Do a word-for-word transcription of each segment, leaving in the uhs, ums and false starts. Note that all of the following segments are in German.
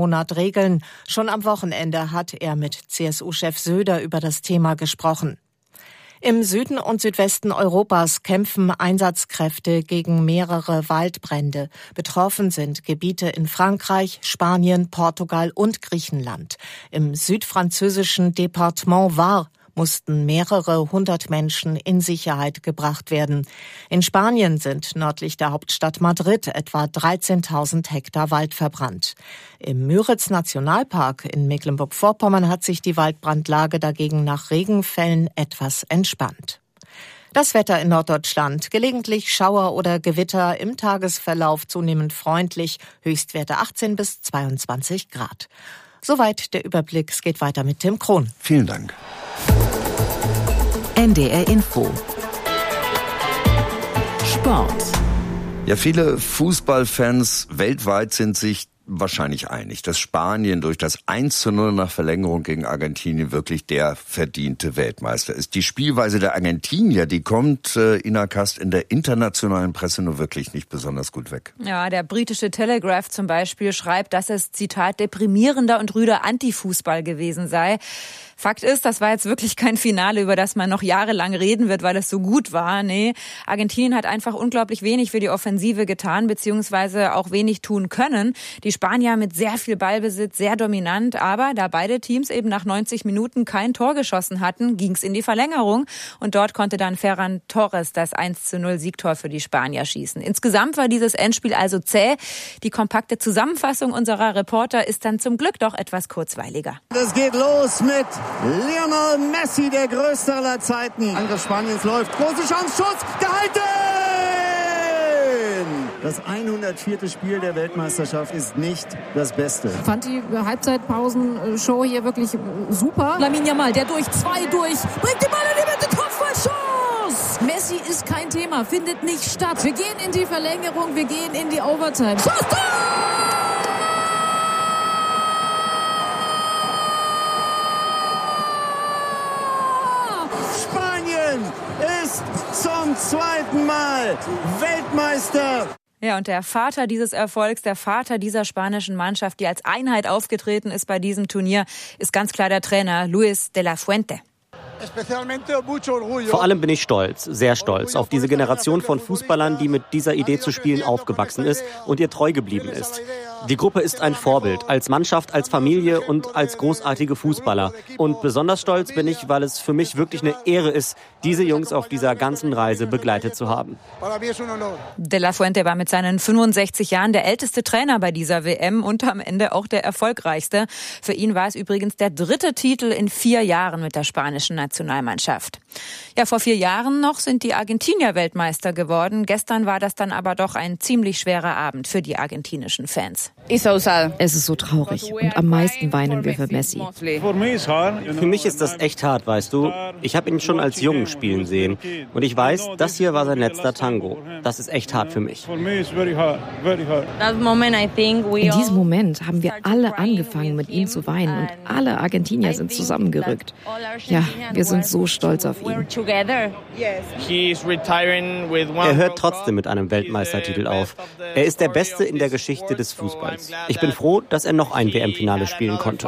Monat regeln. Schon am Wochenende hat er mit C S U-Chef Söder über das Thema gesprochen. Im Süden und Südwesten Europas kämpfen Einsatzkräfte gegen mehrere Waldbrände. Betroffen sind Gebiete in Frankreich, Spanien, Portugal und Griechenland. Im südfranzösischen Departement Var mussten mehrere hundert Menschen in Sicherheit gebracht werden. In Spanien sind nördlich der Hauptstadt Madrid etwa dreizehntausend Hektar Wald verbrannt. Im Müritz-Nationalpark in Mecklenburg-Vorpommern hat sich die Waldbrandlage dagegen nach Regenfällen etwas entspannt. Das Wetter in Norddeutschland. Gelegentlich Schauer oder Gewitter, im Tagesverlauf zunehmend freundlich, Höchstwerte achtzehn bis zweiundzwanzig Grad. Soweit der Überblick. Es geht weiter mit Tim Krohn. Vielen Dank. N D R Info. Sport. Ja, viele Fußballfans weltweit sind sich wahrscheinlich einig, dass Spanien durch das eins zu null nach Verlängerung gegen Argentinien wirklich der verdiente Weltmeister ist. Die Spielweise der Argentinier, die kommt, äh, Ina Kast, in der internationalen Presse nur wirklich nicht besonders gut weg. Ja, der britische Telegraph zum Beispiel schreibt, dass es, Zitat, deprimierender und rüder Antifußball gewesen sei. Fakt ist, das war jetzt wirklich kein Finale, über das man noch jahrelang reden wird, weil es so gut war. Nee, Argentinien hat einfach unglaublich wenig für die Offensive getan, beziehungsweise auch wenig tun können. Die Spanier mit sehr viel Ballbesitz, sehr dominant, aber da beide Teams eben nach neunzig Minuten kein Tor geschossen hatten, ging's in die Verlängerung und dort konnte dann Ferran Torres das eins zu null Siegtor für die Spanier schießen. Insgesamt war dieses Endspiel also zäh. Die kompakte Zusammenfassung unserer Reporter ist dann zum Glück doch etwas kurzweiliger. Es geht los mit Lionel Messi, der größte aller Zeiten. Angriff Spaniens läuft. Große Chance, Schuss, gehalten! Das hundertvierte Spiel der Weltmeisterschaft ist nicht das Beste. Ich fand die Halbzeitpausenshow hier wirklich super. Lamine Yamal, der durch zwei durch, bringt den Ball in die Mitte, Kopfballschuss! Messi ist kein Thema, findet nicht statt. Wir gehen in die Verlängerung, wir gehen in die Overtime. Schuss, Tor! Ist zum zweiten Mal Weltmeister. Ja, und der Vater dieses Erfolgs, der Vater dieser spanischen Mannschaft, die als Einheit aufgetreten ist bei diesem Turnier, ist ganz klar der Trainer Luis de la Fuente. Vor allem bin ich stolz, sehr stolz auf diese Generation von Fußballern, die mit dieser Idee zu spielen aufgewachsen ist und ihr treu geblieben ist. Die Gruppe ist ein Vorbild, als Mannschaft, als Familie und als großartige Fußballer. Und besonders stolz bin ich, weil es für mich wirklich eine Ehre ist, diese Jungs auf dieser ganzen Reise begleitet zu haben. De la Fuente war mit seinen fünfundsechzig Jahren der älteste Trainer bei dieser W M und am Ende auch der erfolgreichste. Für ihn war es übrigens der dritte Titel in vier Jahren mit der spanischen Nationalmannschaft. Ja, vor vier Jahren noch sind die Argentinier Weltmeister geworden. Gestern war das dann aber doch ein ziemlich schwerer Abend für die argentinischen Fans. Es ist so traurig und am meisten weinen wir für Messi. Für mich ist das echt hart, weißt du. Ich habe ihn schon als Jungen spielen sehen und ich weiß, das hier war sein letzter Tango. Das ist echt hart für mich. In diesem Moment haben wir alle angefangen, mit ihm zu weinen und alle Argentinier sind zusammengerückt. Ja, wir sind so stolz auf ihn. Er hört trotzdem mit einem Weltmeistertitel auf. Er ist der Beste in der Geschichte des Fußballs. Ich bin froh, dass er noch ein W M-Finale spielen konnte.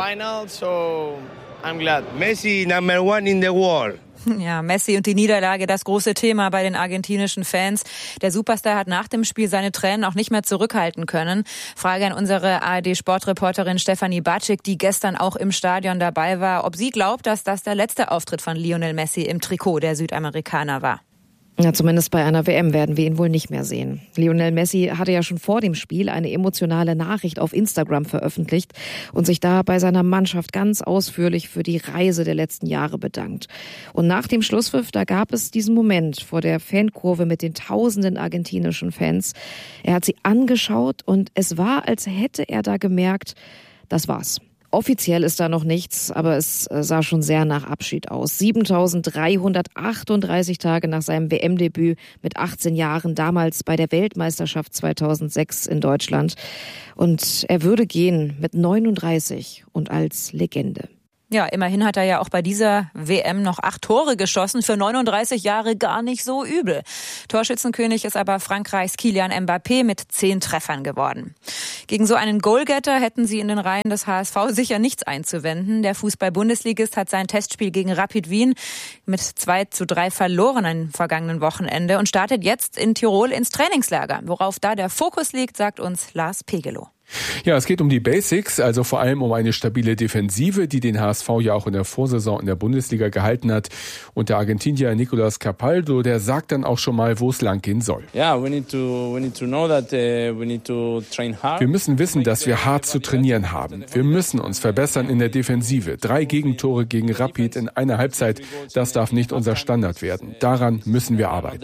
Messi, number one in the world. Ja, Messi und die Niederlage, das große Thema bei den argentinischen Fans. Der Superstar hat nach dem Spiel seine Tränen auch nicht mehr zurückhalten können. Frage an unsere A R D-Sportreporterin Stefanie Batschik, die gestern auch im Stadion dabei war, ob sie glaubt, dass das der letzte Auftritt von Lionel Messi im Trikot der Südamerikaner war. Ja, zumindest bei einer W M werden wir ihn wohl nicht mehr sehen. Lionel Messi hatte ja schon vor dem Spiel eine emotionale Nachricht auf Instagram veröffentlicht und sich da bei seiner Mannschaft ganz ausführlich für die Reise der letzten Jahre bedankt. Und nach dem Schlusspfiff, da gab es diesen Moment vor der Fankurve mit den tausenden argentinischen Fans. Er hat sie angeschaut und es war, als hätte er da gemerkt, das war's. Offiziell ist da noch nichts, aber es sah schon sehr nach Abschied aus. siebentausenddreihundertachtunddreißig Tage nach seinem W M-Debüt mit achtzehn Jahren, damals bei der Weltmeisterschaft zweitausendsechs in Deutschland. Und er würde gehen mit neununddreißig und als Legende. Ja, immerhin hat er ja auch bei dieser W M noch acht Tore geschossen. Für neununddreißig Jahre gar nicht so übel. Torschützenkönig ist aber Frankreichs Kylian Mbappé mit zehn Treffern geworden. Gegen so einen Goalgetter hätten sie in den Reihen des H S V sicher nichts einzuwenden. Der Fußball-Bundesligist hat sein Testspiel gegen Rapid Wien mit zwei zu drei verloren am vergangenen Wochenende und startet jetzt in Tirol ins Trainingslager. Worauf da der Fokus liegt, sagt uns Lars Pegelow. Ja, es geht um die Basics, also vor allem um eine stabile Defensive, die den H S V ja auch in der Vorsaison in der Bundesliga gehalten hat. Und der Argentinier Nicolas Capaldo, der sagt dann auch schon mal, wo es langgehen soll. Yeah, we need to, we need to know that, uh, we need to train hard. Wir müssen wissen, dass wir hart zu trainieren haben. Wir müssen uns verbessern in der Defensive. Drei Gegentore gegen Rapid in einer Halbzeit, das darf nicht unser Standard werden. Daran müssen wir arbeiten.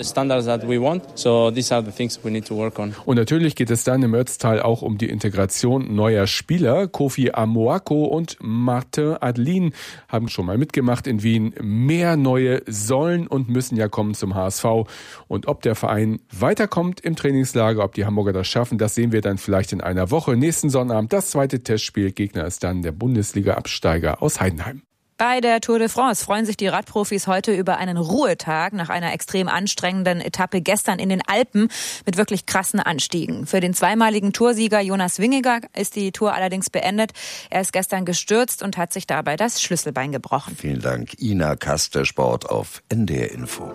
Und natürlich geht es dann im Ötztal auch um die Integration neuer Spieler. Kofi Amoako und Martin Adlin haben schon mal mitgemacht in Wien. Mehr neue sollen und müssen ja kommen zum H S V. Und ob der Verein weiterkommt im Trainingslager, ob die Hamburger das schaffen, das sehen wir dann vielleicht in einer Woche. Nächsten Sonnabend das zweite Testspiel. Gegner ist dann der Bundesliga-Absteiger aus Heidenheim. Bei der Tour de France freuen sich die Radprofis heute über einen Ruhetag nach einer extrem anstrengenden Etappe gestern in den Alpen mit wirklich krassen Anstiegen. Für den zweimaligen Toursieger Jonas Wingegaard ist die Tour allerdings beendet. Er ist gestern gestürzt und hat sich dabei das Schlüsselbein gebrochen. Vielen Dank, Ina Kaster, Sport auf N D R Info.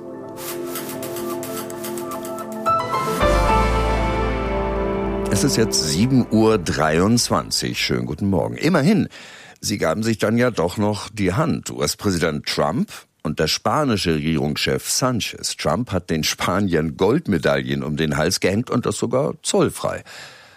Es ist jetzt sieben Uhr dreiundzwanzig. Schönen guten Morgen. Immerhin. Sie gaben sich dann ja doch noch die Hand. U S-Präsident Trump und der spanische Regierungschef Sanchez. Trump hat den Spaniern Goldmedaillen um den Hals gehängt und das sogar zollfrei.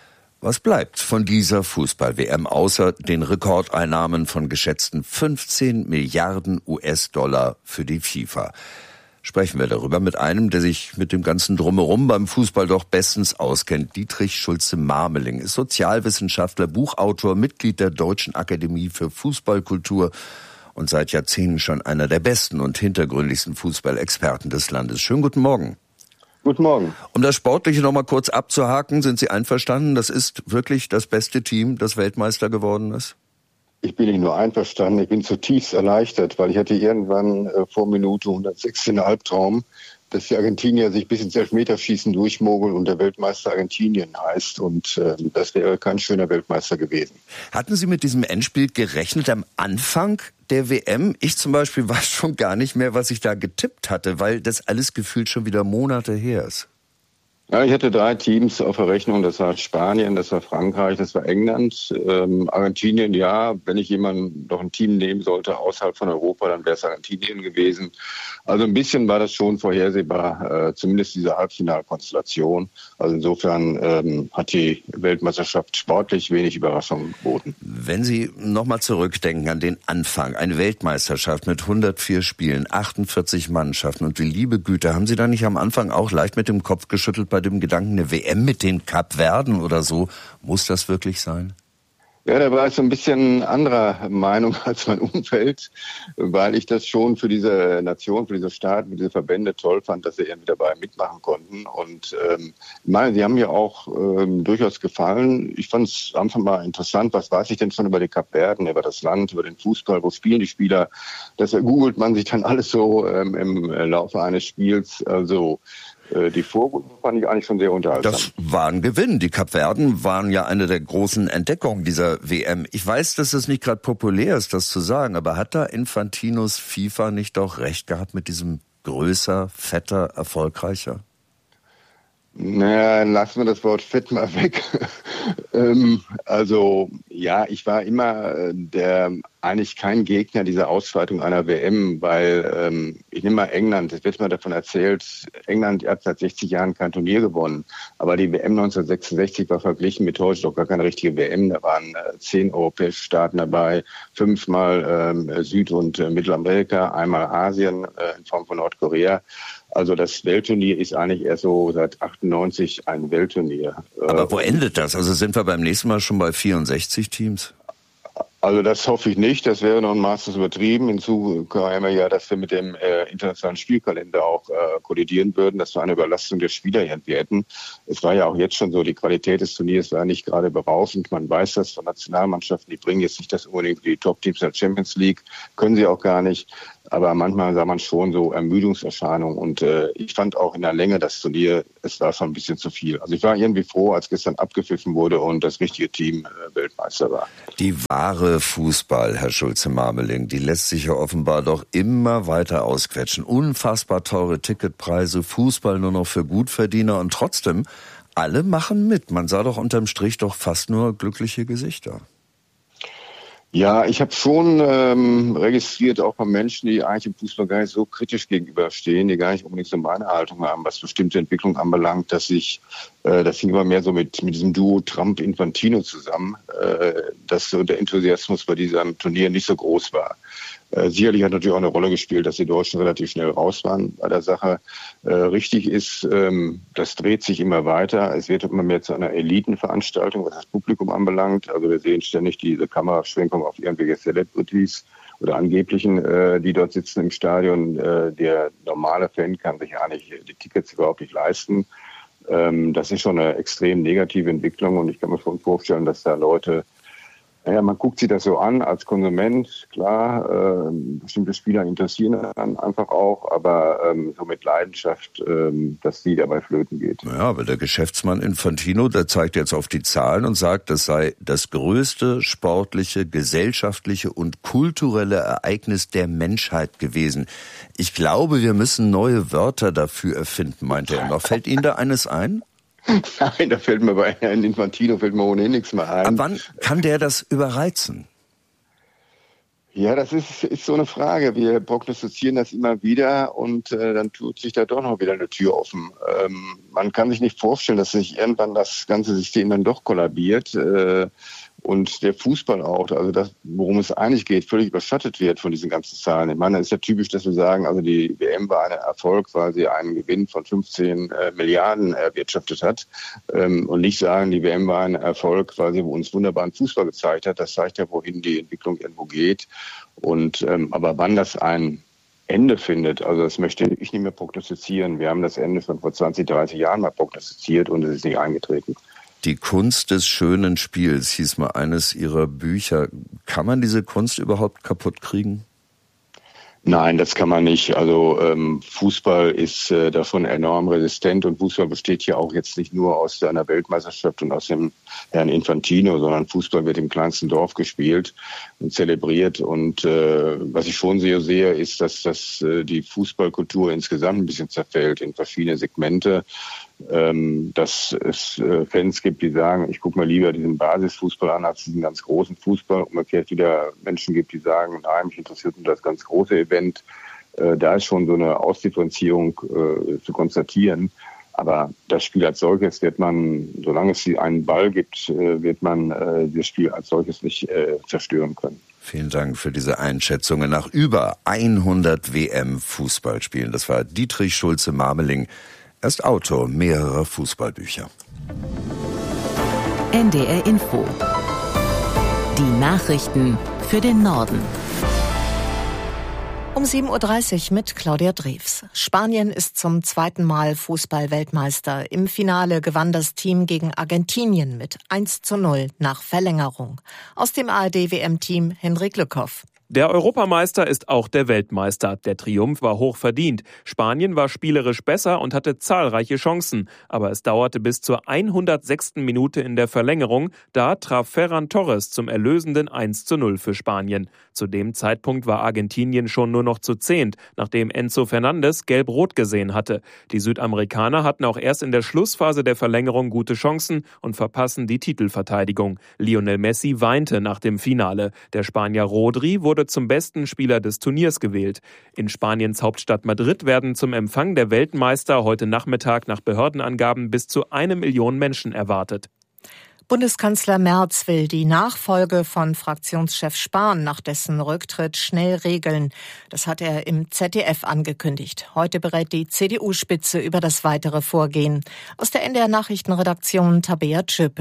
Was bleibt von dieser Fußball-W M außer den Rekordeinnahmen von geschätzten fünfzehn Milliarden U S-Dollar für die FIFA? Sprechen wir darüber mit einem, der sich mit dem ganzen Drumherum beim Fußball doch bestens auskennt. Dietrich Schulze-Marmeling ist Sozialwissenschaftler, Buchautor, Mitglied der Deutschen Akademie für Fußballkultur und seit Jahrzehnten schon einer der besten und hintergründigsten Fußballexperten des Landes. Schönen guten Morgen. Guten Morgen. Um das Sportliche noch mal kurz abzuhaken, sind Sie einverstanden? Das ist wirklich das beste Team, das Weltmeister geworden ist? Ich bin nicht nur einverstanden, ich bin zutiefst erleichtert, weil ich hatte irgendwann äh, vor Minute hundertsechs den Albtraum, dass die Argentinier sich bis ins Elfmeterschießen durchmogeln und der Weltmeister Argentinien heißt. Und äh, das wäre kein schöner Weltmeister gewesen. Hatten Sie mit diesem Endspiel gerechnet am Anfang der W M? Ich zum Beispiel weiß schon gar nicht mehr, was ich da getippt hatte, weil das alles gefühlt schon wieder Monate her ist. Ja, ich hatte drei Teams auf der Rechnung. Das war Spanien, das war Frankreich, das war England. Ähm, Argentinien, ja, wenn ich jemanden noch ein Team nehmen sollte außerhalb von Europa, dann wäre es Argentinien gewesen. Also ein bisschen war das schon vorhersehbar, äh, zumindest diese Halbfinalkonstellation. Also insofern ähm, hat die Weltmeisterschaft sportlich wenig Überraschungen geboten. Wenn Sie nochmal zurückdenken an den Anfang, eine Weltmeisterschaft mit hundertvier Spielen, achtundvierzig Mannschaften und die liebe Güte, haben Sie da nicht am Anfang auch leicht mit dem Kopf geschüttelt bei dem Gedanken, eine W M mit den Kapverden oder so, muss das wirklich sein? Ja, da war ich so ein bisschen anderer Meinung als mein Umfeld, weil ich das schon für diese Nation, für diese Staaten, für diese Verbände toll fand, dass sie irgendwie dabei mitmachen konnten. Und ähm, ich meine, sie haben mir auch ähm, durchaus gefallen. Ich fand es einfach mal interessant, was weiß ich denn schon über die Kapverden, über das Land, über den Fußball, wo spielen die Spieler. Das googelt man sich dann alles so ähm, im Laufe eines Spiels. Also die Vorrunden fand ich eigentlich schon sehr unterhaltsam. Das war ein Gewinn. Die Kapverden waren ja eine der großen Entdeckungen dieser W M. Ich weiß, dass es nicht gerade populär ist, das zu sagen, aber hat da Infantinos FIFA nicht doch recht gehabt mit diesem größer, fetter, erfolgreicher? Naja, lassen wir das Wort fett mal weg. ähm, also ja, ich war immer äh, der eigentlich kein Gegner dieser Ausweitung einer W M, weil ähm, ich nehme mal England, es wird mal davon erzählt, England hat seit sechzig Jahren kein Turnier gewonnen, aber die W M neunzehnhundertsechsundsechzig war verglichen mit heute doch gar keine richtige W M, da waren äh, zehn europäische Staaten dabei, fünfmal ähm, Süd- und äh, Mittelamerika, einmal Asien äh, in Form von Nordkorea. Also das Weltturnier ist eigentlich erst so seit achtundneunzig ein Weltturnier. Aber wo endet das? Also sind wir beim nächsten Mal schon bei vierundsechzig Teams? Also das hoffe ich nicht, das wäre noch ein Maß übertrieben. Hinzu käme ja, dass wir mit dem äh, internationalen Spielkalender auch äh, kollidieren würden, dass wir eine Überlastung der Spieler irgendwie hätten. Es war ja auch jetzt schon so, die Qualität des Turniers war nicht gerade berauschend. Man weiß das von Nationalmannschaften, die bringen jetzt nicht das unbedingt für die Top-Teams der Champions League, können sie auch gar nicht. Aber manchmal sah man schon so Ermüdungserscheinungen. Und äh, ich fand auch in der Länge das Turnier, es war schon ein bisschen zu viel. Also ich war irgendwie froh, als gestern abgepfiffen wurde und das richtige Team äh, Weltmeister war. Die wahre Fußball, Herr Schulze-Marmeling, die lässt sich ja offenbar doch immer weiter ausquetschen. Unfassbar teure Ticketpreise, Fußball nur noch für Gutverdiener und trotzdem, alle machen mit. Man sah doch unterm Strich doch fast nur glückliche Gesichter. Ja, ich habe schon ähm, registriert, auch bei Menschen, die eigentlich im Fußball gar nicht so kritisch gegenüberstehen, die gar nicht unbedingt so meine Haltung haben, was bestimmte Entwicklung anbelangt, dass ich, äh, das hing immer mehr so mit mit diesem Duo Trump-Infantino zusammen, äh, dass so der Enthusiasmus bei diesem Turnier nicht so groß war. Äh, sicherlich hat natürlich auch eine Rolle gespielt, dass die Deutschen relativ schnell raus waren bei der Sache. Äh, richtig ist, ähm, das dreht sich immer weiter. Es wird immer mehr zu einer Elitenveranstaltung, was das Publikum anbelangt. Also wir sehen ständig diese Kameraschwenkung auf irgendwelche Celebrities oder Angeblichen, äh, die dort sitzen im Stadion. Äh, der normale Fan kann sich eigentlich die Tickets überhaupt nicht leisten. Ähm, das ist schon eine extrem negative Entwicklung und ich kann mir schon vorstellen, dass da Leute Naja, man guckt sich das so an als Konsument, klar, äh, bestimmte Spieler interessieren dann einfach auch, aber ähm, so mit Leidenschaft, ähm, dass die dabei flöten geht. Ja, aber der Geschäftsmann Infantino, der zeigt jetzt auf die Zahlen und sagt, das sei das größte sportliche, gesellschaftliche und kulturelle Ereignis der Menschheit gewesen. Ich glaube, wir müssen neue Wörter dafür erfinden, meinte er noch. Fällt Ihnen da eines ein? Nein, da fällt mir bei Herrn Infantino fällt mir ohnehin nichts mehr ein. Ab wann kann der das überreizen? Ja, das ist, ist so eine Frage. Wir prognostizieren das immer wieder und äh, dann tut sich da doch noch wieder eine Tür offen. Ähm, man kann sich nicht vorstellen, dass sich irgendwann das ganze System dann doch kollabiert äh, und der Fußball auch, also das, worum es eigentlich geht, völlig überschattet wird von diesen ganzen Zahlen. Ich meine, es ist ja typisch, dass wir sagen, also die W M war ein Erfolg, weil sie einen Gewinn von fünfzehn äh, Milliarden erwirtschaftet hat ähm, und nicht sagen, die W M war ein Erfolg, weil sie uns wunderbaren Fußball gezeigt hat. Das zeigt ja, wohin die Entwicklung irgendwo geht. Und ähm, aber wann das ein Ende findet, also das möchte ich nicht mehr prognostizieren. Wir haben das Ende schon vor zwanzig, dreißig Jahren mal prognostiziert und es ist nicht eingetreten. Die Kunst des schönen Spiels hieß mal eines Ihrer Bücher. Kann man diese Kunst überhaupt kaputt kriegen? Nein, das kann man nicht. Also ähm, Fußball ist äh, davon enorm resistent und Fußball besteht ja auch jetzt nicht nur aus einer Weltmeisterschaft und aus dem Herrn Infantino, sondern Fußball wird im kleinsten Dorf gespielt und zelebriert. Und äh, was ich schon sehe, sehe ist, dass, dass äh, die Fußballkultur insgesamt ein bisschen zerfällt in verschiedene Segmente. Ähm, dass es äh, Fans gibt, die sagen, ich gucke mir lieber diesen Basisfußball an als diesen ganz großen Fußball. Umgekehrt wieder Menschen gibt, die sagen, nein, mich interessiert nur das ganz große Event. Äh, da ist schon so eine Ausdifferenzierung äh, zu konstatieren. Aber das Spiel als solches wird man, solange es einen Ball gibt, äh, wird man äh, das Spiel als solches nicht äh, zerstören können. Vielen Dank für diese Einschätzungen nach über hundert W M-Fußballspielen. Das war Dietrich Schulze-Marmeling. Er ist Autor mehrerer Fußballbücher. N D R Info. Die Nachrichten für den Norden. Um sieben Uhr dreißig mit Claudia Drews. Spanien ist zum zweiten Mal Fußball-Weltmeister. Im Finale gewann das Team gegen Argentinien mit eins zu null nach Verlängerung. Aus dem A R D-W M-Team Henrik Lückhoff. Der Europameister ist auch der Weltmeister. Der Triumph war hoch verdient. Spanien war spielerisch besser und hatte zahlreiche Chancen. Aber es dauerte bis zur hundertsechsten Minute in der Verlängerung. Da traf Ferran Torres zum erlösenden eins zu null für Spanien. Zu dem Zeitpunkt war Argentinien schon nur noch zu zehnt, nachdem Enzo Fernandes gelb-rot gesehen hatte. Die Südamerikaner hatten auch erst in der Schlussphase der Verlängerung gute Chancen und verpassen die Titelverteidigung. Lionel Messi weinte nach dem Finale. Der Spanier Rodri wurde zum besten Spieler des Turniers gewählt. In Spaniens Hauptstadt Madrid werden zum Empfang der Weltmeister heute Nachmittag nach Behördenangaben bis zu eine Million Menschen erwartet. Bundeskanzler Merz will die Nachfolge von Fraktionschef Spahn nach dessen Rücktritt schnell regeln. Das hat er im Z D F angekündigt. Heute berät die C D U-Spitze über das weitere Vorgehen. Aus der N D R-Nachrichtenredaktion Tabea Tschöpe.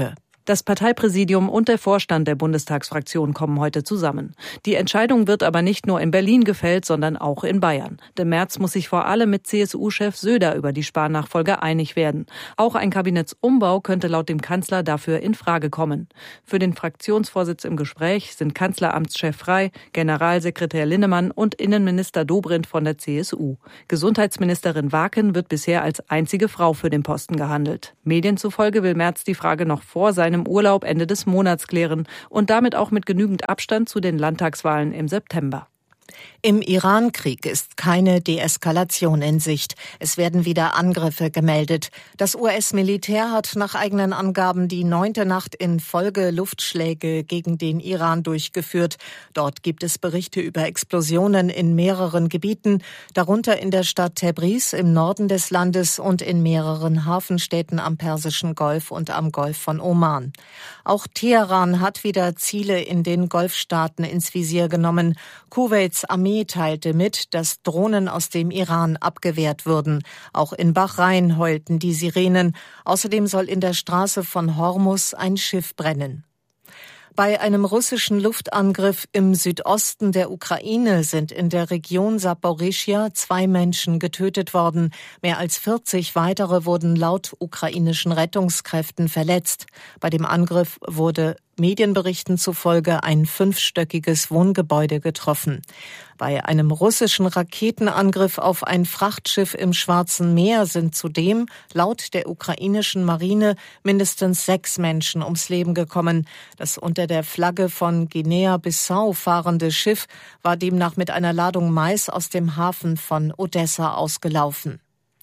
Das Parteipräsidium und der Vorstand der Bundestagsfraktion kommen heute zusammen. Die Entscheidung wird aber nicht nur in Berlin gefällt, sondern auch in Bayern. Denn Merz muss sich vor allem mit C S U-Chef Söder über die Spahn-Nachfolge einig werden. Auch ein Kabinettsumbau könnte laut dem Kanzler dafür in Frage kommen. Für den Fraktionsvorsitz im Gespräch sind Kanzleramtschef Frey, Generalsekretär Linnemann und Innenminister Dobrindt von der C S U. Gesundheitsministerin Waken wird bisher als einzige Frau für den Posten gehandelt. Medien zufolge will Merz die Frage noch vor seinem Urlaub Ende des Monats klären und damit auch mit genügend Abstand zu den Landtagswahlen im September. Im Iran-Krieg ist keine Deeskalation in Sicht. Es werden wieder Angriffe gemeldet. Das U S-Militär hat nach eigenen Angaben die neunte Nacht in Folge Luftschläge gegen den Iran durchgeführt. Dort gibt es Berichte über Explosionen in mehreren Gebieten, darunter in der Stadt Tebriz im Norden des Landes und in mehreren Hafenstädten am Persischen Golf und am Golf von Oman. Auch Teheran hat wieder Ziele in den Golfstaaten ins Visier genommen. Kuwaits Armee teilte mit, dass Drohnen aus dem Iran abgewehrt würden. Auch in Bahrain heulten die Sirenen. Außerdem soll in der Straße von Hormuz ein Schiff brennen. Bei einem russischen Luftangriff im Südosten der Ukraine sind in der Region Saporischschja zwei Menschen getötet worden. Mehr als vierzig weitere wurden laut ukrainischen Rettungskräften verletzt. Bei dem Angriff wurde Medienberichten zufolge ein fünfstöckiges Wohngebäude getroffen. Bei einem russischen Raketenangriff auf ein Frachtschiff im Schwarzen Meer sind zudem laut der ukrainischen Marine mindestens sechs Menschen ums Leben gekommen. Das unter der Flagge von Guinea-Bissau fahrende Schiff war demnach mit einer Ladung Mais aus dem Hafen von Odessa ausgelaufen.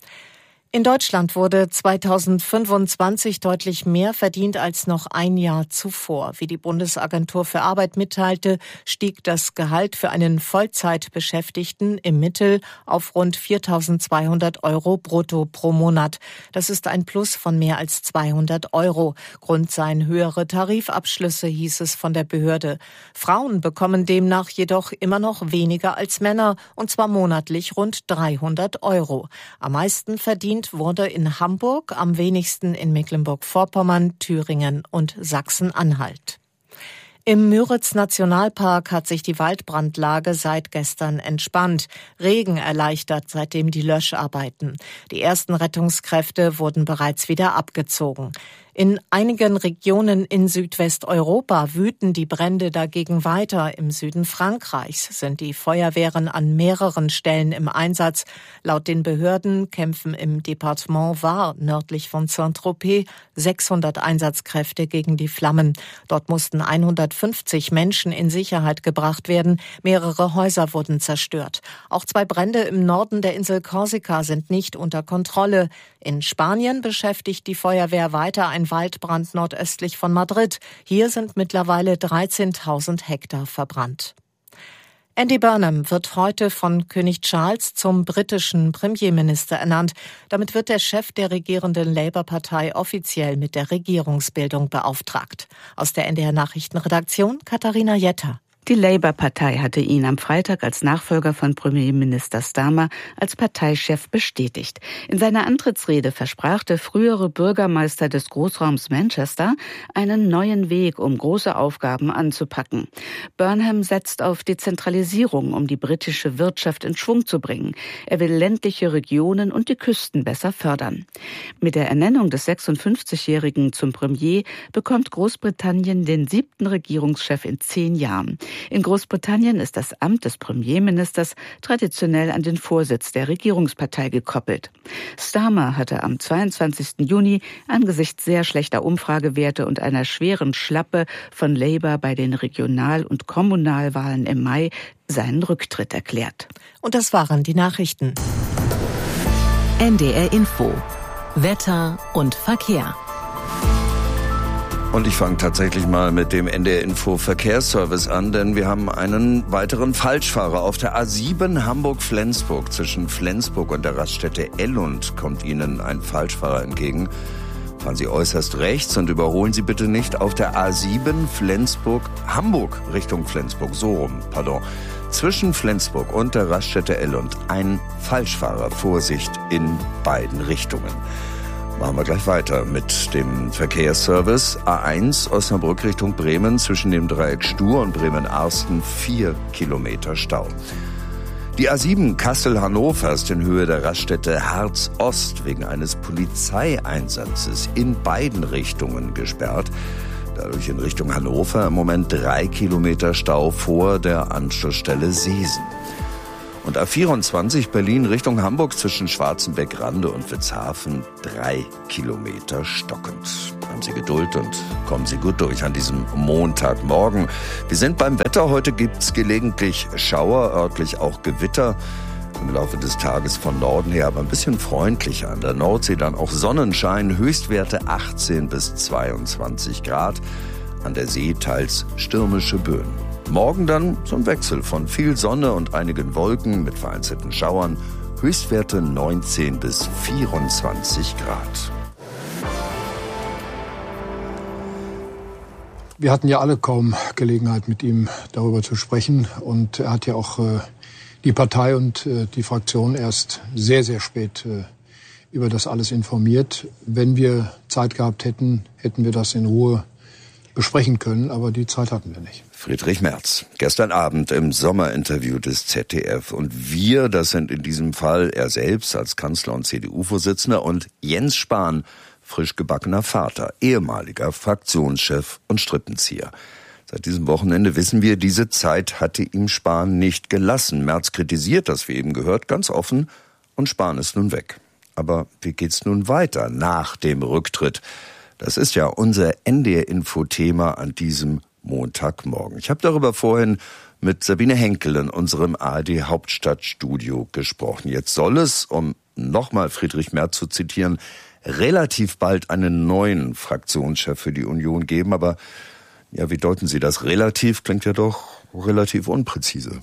In Deutschland wurde zweitausendfünfundzwanzig deutlich mehr verdient als noch ein Jahr zuvor. Wie die Bundesagentur für Arbeit mitteilte, stieg das Gehalt für einen Vollzeitbeschäftigten im Mittel auf rund viertausendzweihundert Euro brutto pro Monat. Das ist ein Plus von mehr als zweihundert Euro. Grund seien höhere Tarifabschlüsse, hieß es von der Behörde. Frauen bekommen demnach jedoch immer noch weniger als Männer, und zwar monatlich rund dreihundert Euro. Am meisten verdient wurde in Hamburg, am wenigsten in Mecklenburg-Vorpommern, Thüringen und Sachsen-Anhalt. Im Müritz-Nationalpark hat sich die Waldbrandlage seit gestern entspannt. Regen erleichtert seitdem die Löscharbeiten. Die ersten Rettungskräfte wurden bereits wieder abgezogen. In einigen Regionen in Südwesteuropa wüten die Brände dagegen weiter. Im Süden Frankreichs sind die Feuerwehren an mehreren Stellen im Einsatz. Laut den Behörden kämpfen im Departement Var, nördlich von Saint-Tropez, sechshundert Einsatzkräfte gegen die Flammen. Dort mussten hundertfünfzig Menschen in Sicherheit gebracht werden. Mehrere Häuser wurden zerstört. Auch zwei Brände im Norden der Insel Korsika sind nicht unter Kontrolle. In Spanien beschäftigt die Feuerwehr weiter ein Waldbrand nordöstlich von Madrid. Hier sind mittlerweile dreizehntausend Hektar verbrannt. Andy Burnham wird heute von König Charles zum britischen Premierminister ernannt. Damit wird der Chef der regierenden Labour-Partei offiziell mit der Regierungsbildung beauftragt. Aus der N D R-Nachrichtenredaktion Katharina Jetter. Die Labour-Partei hatte ihn am Freitag als Nachfolger von Premierminister Starmer als Parteichef bestätigt. In seiner Antrittsrede versprach der frühere Bürgermeister des Großraums Manchester einen neuen Weg, um große Aufgaben anzupacken. Burnham setzt auf Dezentralisierung, um die britische Wirtschaft in Schwung zu bringen. Er will ländliche Regionen und die Küsten besser fördern. Mit der Ernennung des sechsundfünfzigjährigen zum Premier bekommt Großbritannien den siebten Regierungschef in zehn Jahren. In Großbritannien ist das Amt des Premierministers traditionell an den Vorsitz der Regierungspartei gekoppelt. Starmer hatte am zweiundzwanzigsten Juni angesichts sehr schlechter Umfragewerte und einer schweren Schlappe von Labour bei den Regional- und Kommunalwahlen im Mai seinen Rücktritt erklärt. Und das waren die Nachrichten. N D R Info. Wetter und Verkehr. Und ich fange tatsächlich mal mit dem N D R Info Verkehrsservice an, denn wir haben einen weiteren Falschfahrer. Auf der A sieben Hamburg-Flensburg zwischen Flensburg und der Raststätte Ellund kommt Ihnen ein Falschfahrer entgegen. Fahren Sie äußerst rechts und überholen Sie bitte nicht auf der A sieben Flensburg-Hamburg Richtung Flensburg. So rum, pardon. Zwischen Flensburg und der Raststätte Ellund ein Falschfahrer. Vorsicht in beiden Richtungen. Machen wir gleich weiter mit dem Verkehrsservice. A eins Osnabrück Richtung Bremen zwischen dem Dreieck Stur und Bremen-Arsten vier Kilometer Stau. Die A sieben Kassel-Hannover ist in Höhe der Raststätte Harz-Ost wegen eines Polizeieinsatzes in beiden Richtungen gesperrt. Dadurch in Richtung Hannover im Moment drei Kilometer Stau vor der Anschlussstelle Seesen. Und A vierundzwanzig Berlin Richtung Hamburg zwischen Schwarzenbeck-Rande und Witzhafen drei Kilometer stockend. Haben Sie Geduld und kommen Sie gut durch an diesem Montagmorgen. Wir sind beim Wetter. Heute gibt's gelegentlich Schauer, örtlich auch Gewitter. Im Laufe des Tages von Norden her aber ein bisschen freundlicher. An der Nordsee dann auch Sonnenschein, Höchstwerte achtzehn bis zweiundzwanzig Grad. An der See teils stürmische Böen. Morgen dann so ein Wechsel von viel Sonne und einigen Wolken mit vereinzelten Schauern. Höchstwerte neunzehn bis vierundzwanzig Grad. Wir hatten ja alle kaum Gelegenheit, mit ihm darüber zu sprechen. Und er hat ja auch äh, die Partei und äh, die Fraktion erst sehr, sehr spät äh, über das alles informiert. Wenn wir Zeit gehabt hätten, hätten wir das in Ruhe besprechen können, aber die Zeit hatten wir nicht. Friedrich Merz, gestern Abend im Sommerinterview des Z D F. Und wir, das sind in diesem Fall er selbst als Kanzler und C D U-Vorsitzender und Jens Spahn, frisch gebackener Vater, ehemaliger Fraktionschef und Strippenzieher. Seit diesem Wochenende wissen wir, diese Zeit hatte ihm Spahn nicht gelassen. Merz kritisiert das, wie eben gehört, ganz offen und Spahn ist nun weg. Aber wie geht's nun weiter nach dem Rücktritt? Das ist ja unser N D R-Info-Thema an diesem Montagmorgen. Ich habe darüber vorhin mit Sabine Henkel in unserem A R D-Hauptstadtstudio gesprochen. Jetzt soll es, um nochmal Friedrich Merz zu zitieren, relativ bald einen neuen Fraktionschef für die Union geben. Aber ja, wie deuten Sie das? Relativ klingt ja doch relativ unpräzise.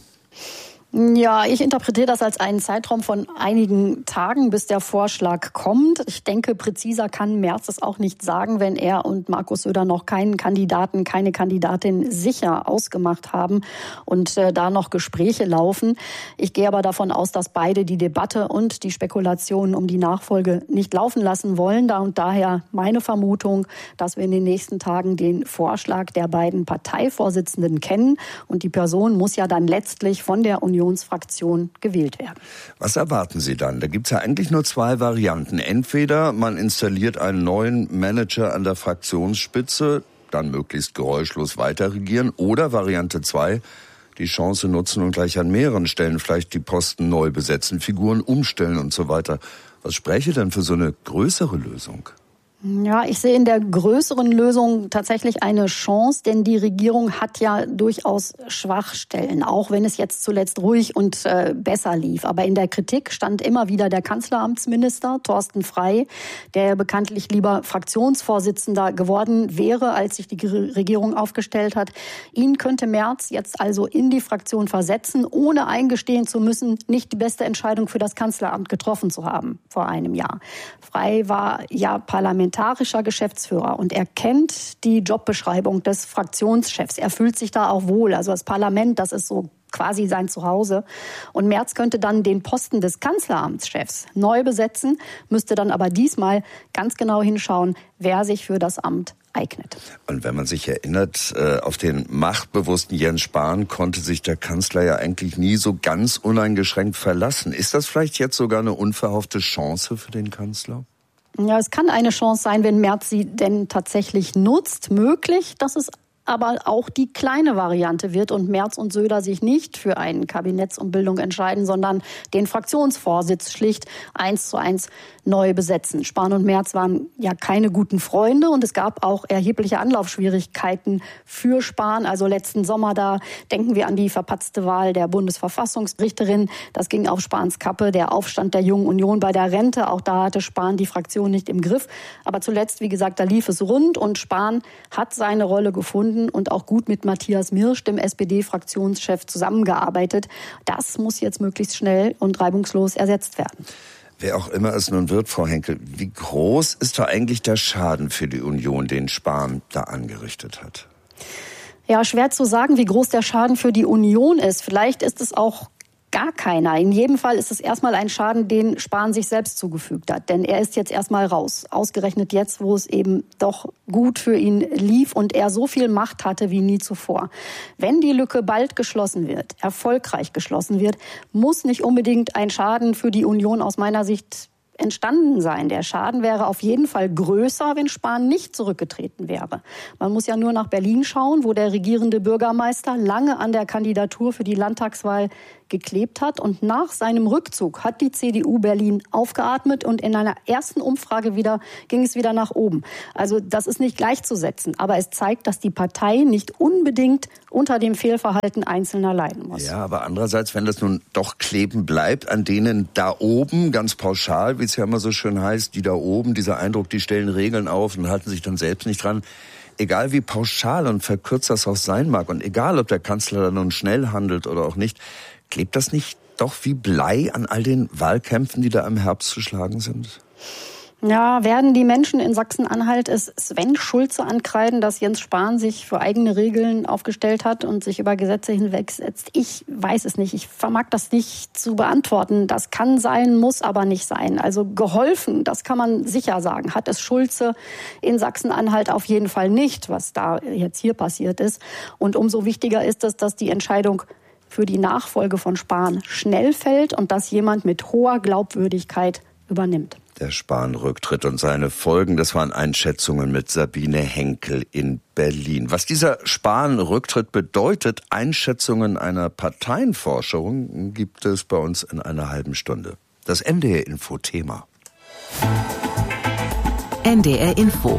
Ja, ich interpretiere das als einen Zeitraum von einigen Tagen, bis der Vorschlag kommt. Ich denke, präziser kann Merz es auch nicht sagen, wenn er und Markus Söder noch keinen Kandidaten, keine Kandidatin sicher ausgemacht haben und äh, da noch Gespräche laufen. Ich gehe aber davon aus, dass beide die Debatte und die Spekulationen um die Nachfolge nicht laufen lassen wollen. Da und daher meine Vermutung, dass wir in den nächsten Tagen den Vorschlag der beiden Parteivorsitzenden kennen. Und die Person muss ja dann letztlich von der Union Unionsfraktion gewählt werden. Was erwarten Sie dann? Da gibt es ja eigentlich nur zwei Varianten. Entweder man installiert einen neuen Manager an der Fraktionsspitze, dann möglichst geräuschlos weiter regieren, oder Variante zwei, die Chance nutzen und gleich an mehreren Stellen vielleicht die Posten neu besetzen, Figuren umstellen und so weiter. Was spräche denn für so eine größere Lösung? Ja, ich sehe in der größeren Lösung tatsächlich eine Chance, denn die Regierung hat ja durchaus Schwachstellen, auch wenn es jetzt zuletzt ruhig und äh, besser lief. Aber in der Kritik stand immer wieder der Kanzleramtsminister Thorsten Frey, der bekanntlich lieber Fraktionsvorsitzender geworden wäre, als sich die Regierung aufgestellt hat. Ihn könnte Merz jetzt also in die Fraktion versetzen, ohne eingestehen zu müssen, nicht die beste Entscheidung für das Kanzleramt getroffen zu haben vor einem Jahr. Frey war ja Parlamentar parlamentarischer Geschäftsführer und er kennt die Jobbeschreibung des Fraktionschefs. Er fühlt sich da auch wohl. Also das Parlament, das ist so quasi sein Zuhause. Und Merz könnte dann den Posten des Kanzleramtschefs neu besetzen, müsste dann aber diesmal ganz genau hinschauen, wer sich für das Amt eignet. Und wenn man sich erinnert, auf den machtbewussten Jens Spahn konnte sich der Kanzler ja eigentlich nie so ganz uneingeschränkt verlassen. Ist das vielleicht jetzt sogar eine unverhoffte Chance für den Kanzler? Ja, es kann eine Chance sein, wenn Merz sie denn tatsächlich nutzt. Möglich, dass es aber auch die kleine Variante wird und Merz und Söder sich nicht für eine Kabinettsumbildung entscheiden, sondern den Fraktionsvorsitz schlicht eins zu eins neu besetzen. Spahn und Merz waren ja keine guten Freunde und es gab auch erhebliche Anlaufschwierigkeiten für Spahn. Also letzten Sommer, da denken wir an die verpatzte Wahl der Bundesverfassungsrichterin. Das ging auf Spahns Kappe. Der Aufstand der Jungen Union bei der Rente, auch da hatte Spahn die Fraktion nicht im Griff. Aber zuletzt, wie gesagt, da lief es rund und Spahn hat seine Rolle gefunden und auch gut mit Matthias Mirsch, dem S P D-Fraktionschef, zusammengearbeitet. Das muss jetzt möglichst schnell und reibungslos ersetzt werden. Wer auch immer es nun wird, Frau Henkel, wie groß ist da eigentlich der Schaden für die Union, den Spahn da angerichtet hat? Ja, schwer zu sagen, wie groß der Schaden für die Union ist. Vielleicht ist es auch Gar keiner. In jedem Fall ist es erstmal ein Schaden, den Spahn sich selbst zugefügt hat. Denn er ist jetzt erstmal raus. Ausgerechnet jetzt, wo es eben doch gut für ihn lief und er so viel Macht hatte wie nie zuvor. Wenn die Lücke bald geschlossen wird, erfolgreich geschlossen wird, muss nicht unbedingt ein Schaden für die Union aus meiner Sicht entstanden sein. Der Schaden wäre auf jeden Fall größer, wenn Spahn nicht zurückgetreten wäre. Man muss ja nur nach Berlin schauen, wo der regierende Bürgermeister lange an der Kandidatur für die Landtagswahl geklebt hat. Und nach seinem Rückzug hat die C D U Berlin aufgeatmet und in einer ersten Umfrage wieder, ging es wieder nach oben. Also das ist nicht gleichzusetzen. Aber es zeigt, dass die Partei nicht unbedingt unter dem Fehlverhalten Einzelner leiden muss. Ja, aber andererseits, wenn das nun doch kleben bleibt an denen da oben, ganz pauschal, wie es ja immer so schön heißt, die da oben, dieser Eindruck, die stellen Regeln auf und halten sich dann selbst nicht dran. Egal wie pauschal und verkürzt das auch sein mag und egal, ob der Kanzler da nun schnell handelt oder auch nicht, klebt das nicht doch wie Blei an all den Wahlkämpfen, die da im Herbst zu schlagen sind? Ja, werden die Menschen in Sachsen-Anhalt es Sven Schulze ankreiden, dass Jens Spahn sich für eigene Regeln aufgestellt hat und sich über Gesetze hinwegsetzt? Ich weiß es nicht. Ich vermag das nicht zu beantworten. Das kann sein, muss aber nicht sein. Also geholfen, das kann man sicher sagen, hat es Schulze in Sachsen-Anhalt auf jeden Fall nicht, was da jetzt hier passiert ist. Und umso wichtiger ist es, dass die Entscheidung für die Nachfolge von Spahn schnell fällt und dass jemand mit hoher Glaubwürdigkeit übernimmt. Der Spahn-Rücktritt und seine Folgen, das waren Einschätzungen mit Sabine Henkel in Berlin. Was dieser Spahn-Rücktritt bedeutet, Einschätzungen einer Parteienforschung, gibt es bei uns in einer halben Stunde. Das M D R-Info-Thema. N D R Info.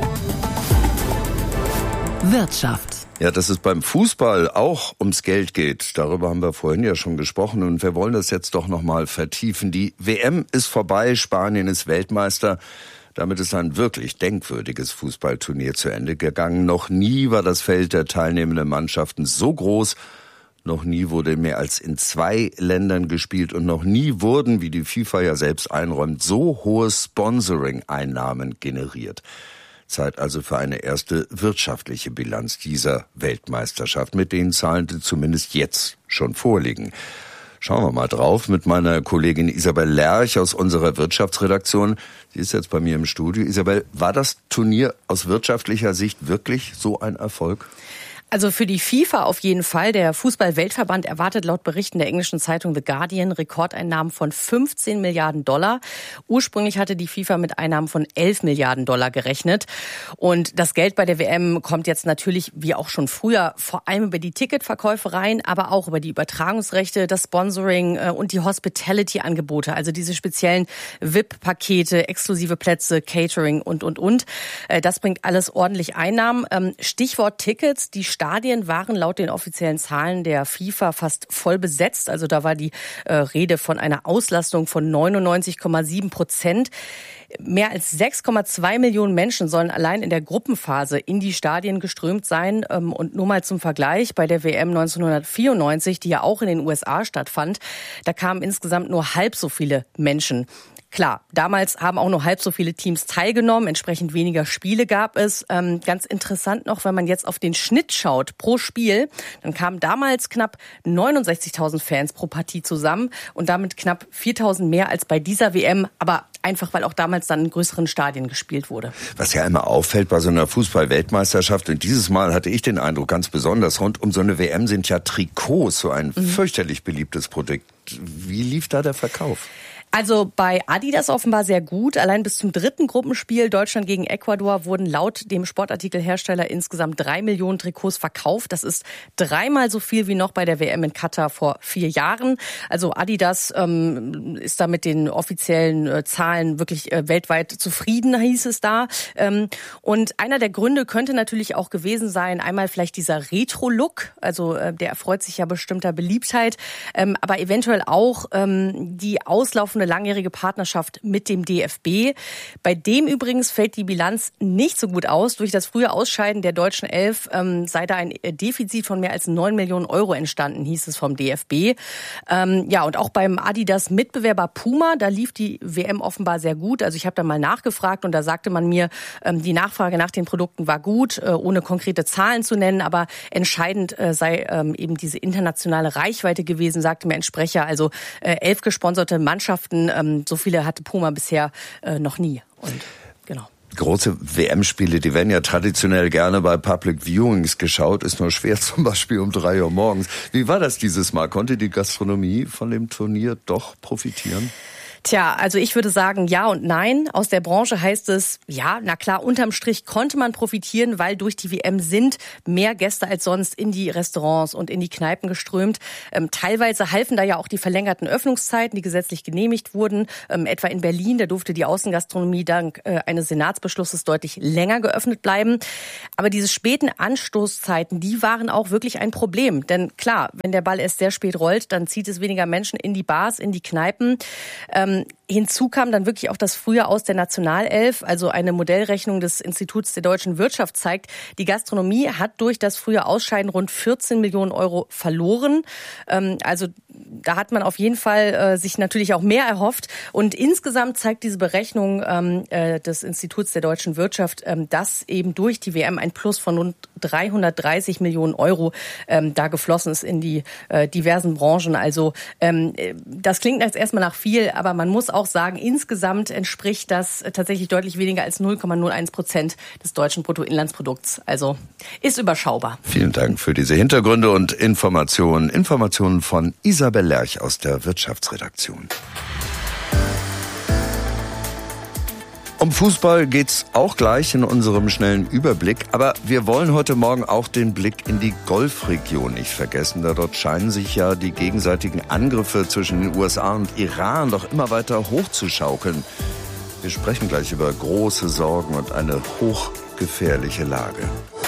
Wirtschaft. Ja, dass es beim Fußball auch ums Geld geht, darüber haben wir vorhin ja schon gesprochen und wir wollen das jetzt doch nochmal vertiefen. Die W M ist vorbei, Spanien ist Weltmeister. Damit ist ein wirklich denkwürdiges Fußballturnier zu Ende gegangen. Noch nie war das Feld der teilnehmenden Mannschaften so groß. Noch nie wurde mehr als in zwei Ländern gespielt und noch nie wurden, wie die FIFA ja selbst einräumt, so hohe Sponsoring-Einnahmen generiert. Zeit also für eine erste wirtschaftliche Bilanz dieser Weltmeisterschaft, mit den Zahlen, die zumindest jetzt schon vorliegen. Schauen wir mal drauf mit meiner Kollegin Isabel Lerch aus unserer Wirtschaftsredaktion. Sie ist jetzt bei mir im Studio. Isabel, war das Turnier aus wirtschaftlicher Sicht wirklich so ein Erfolg? Also für die FIFA auf jeden Fall. Der Fußball-Weltverband erwartet laut Berichten der englischen Zeitung The Guardian Rekordeinnahmen von fünfzehn Milliarden Dollar. Ursprünglich hatte die FIFA mit Einnahmen von elf Milliarden Dollar gerechnet. Und das Geld bei der W M kommt jetzt natürlich, wie auch schon früher, vor allem über die Ticketverkäufe rein, aber auch über die Übertragungsrechte, das Sponsoring und die Hospitality-Angebote, also diese speziellen V I P-Pakete, exklusive Plätze, Catering und, und, und. Das bringt alles ordentlich Einnahmen. Stichwort Tickets, die Stadien waren laut den offiziellen Zahlen der FIFA fast voll besetzt. Also da war die äh, Rede von einer Auslastung von neunundneunzig Komma sieben Prozent. Mehr als sechs Komma zwei Millionen Menschen sollen allein in der Gruppenphase in die Stadien geströmt sein. Und nur mal zum Vergleich, bei der W M neunzehnhundertvierundneunzig, die ja auch in den U S A stattfand, da kamen insgesamt nur halb so viele Menschen. Klar, damals haben auch nur halb so viele Teams teilgenommen, entsprechend weniger Spiele gab es. Ähm, ganz interessant noch, wenn man jetzt auf den Schnitt schaut pro Spiel, dann kamen damals knapp neunundsechzigtausend Fans pro Partie zusammen und damit knapp viertausend mehr als bei dieser W M, aber einfach, weil auch damals dann in größeren Stadien gespielt wurde. Was ja immer auffällt bei so einer Fußball-Weltmeisterschaft, und dieses Mal hatte ich den Eindruck, ganz besonders, rund um so eine W M sind ja Trikots so ein mhm. fürchterlich beliebtes Produkt. Wie lief da der Verkauf? Also bei Adidas offenbar sehr gut. Allein bis zum dritten Gruppenspiel Deutschland gegen Ecuador wurden laut dem Sportartikelhersteller insgesamt drei Millionen Trikots verkauft. Das ist dreimal so viel wie noch bei der W M in Katar vor vier Jahren. Also Adidas ähm, ist da mit den offiziellen äh, Zahlen wirklich äh, weltweit zufrieden, hieß es da. Ähm, und einer der Gründe könnte natürlich auch gewesen sein, einmal vielleicht dieser Retro-Look. Also äh, der erfreut sich ja bestimmter Beliebtheit. Ähm, aber eventuell auch ähm, die auslaufende eine langjährige Partnerschaft mit dem D F B. Bei dem übrigens fällt die Bilanz nicht so gut aus. Durch das frühe Ausscheiden der deutschen Elf ähm, sei da ein Defizit von mehr als neun Millionen Euro entstanden, hieß es vom D F B. Ähm, ja, und auch beim Adidas-Mitbewerber Puma, da lief die W M offenbar sehr gut. Also ich habe da mal nachgefragt und da sagte man mir, ähm, die Nachfrage nach den Produkten war gut, äh, ohne konkrete Zahlen zu nennen, aber entscheidend äh, sei ähm, eben diese internationale Reichweite gewesen, sagte mir ein Sprecher. Also äh, elf gesponserte Mannschaften, ähm, so viele hatte Puma bisher äh, noch nie. Und genau. Große W M-Spiele, die werden ja traditionell gerne bei Public Viewings geschaut, ist nur schwer zum Beispiel um drei Uhr morgens. Wie war das dieses Mal? Konnte die Gastronomie von dem Turnier doch profitieren? Tja, also ich würde sagen ja und nein. Aus der Branche heißt es, ja, na klar, unterm Strich konnte man profitieren, weil durch die W M sind mehr Gäste als sonst in die Restaurants und in die Kneipen geströmt. Ähm, teilweise halfen da ja auch die verlängerten Öffnungszeiten, die gesetzlich genehmigt wurden. Ähm, etwa in Berlin, da durfte die Außengastronomie dank äh, eines Senatsbeschlusses deutlich länger geöffnet bleiben. Aber diese späten Anstoßzeiten, die waren auch wirklich ein Problem. Denn klar, wenn der Ball erst sehr spät rollt, dann zieht es weniger Menschen in die Bars, in die Kneipen. Ähm, Hinzu kam dann wirklich auch das frühe Aus der Nationalelf, also eine Modellrechnung des Instituts der deutschen Wirtschaft zeigt, die Gastronomie hat durch das frühe Ausscheiden rund vierzehn Millionen Euro verloren. Also da hat man auf jeden Fall sich natürlich auch mehr erhofft. Und insgesamt zeigt diese Berechnung des Instituts der deutschen Wirtschaft, dass eben durch die W M ein Plus von rund dreihundertdreißig Millionen Euro da geflossen ist in die diversen Branchen. Also das klingt jetzt erstmal nach viel, aber man muss auch sagen, insgesamt entspricht das tatsächlich deutlich weniger als null Komma null eins Prozent des deutschen Bruttoinlandsprodukts. Also ist überschaubar. Vielen Dank für diese Hintergründe und Informationen. Informationen von Isabel Lerch aus der Wirtschaftsredaktion. Um Fußball geht's auch gleich in unserem schnellen Überblick. Aber wir wollen heute Morgen auch den Blick in die Golfregion nicht vergessen. Da dort scheinen sich ja die gegenseitigen Angriffe zwischen den U S A und Iran doch immer weiter hochzuschaukeln. Wir sprechen gleich über große Sorgen und eine hochgefährliche Lage.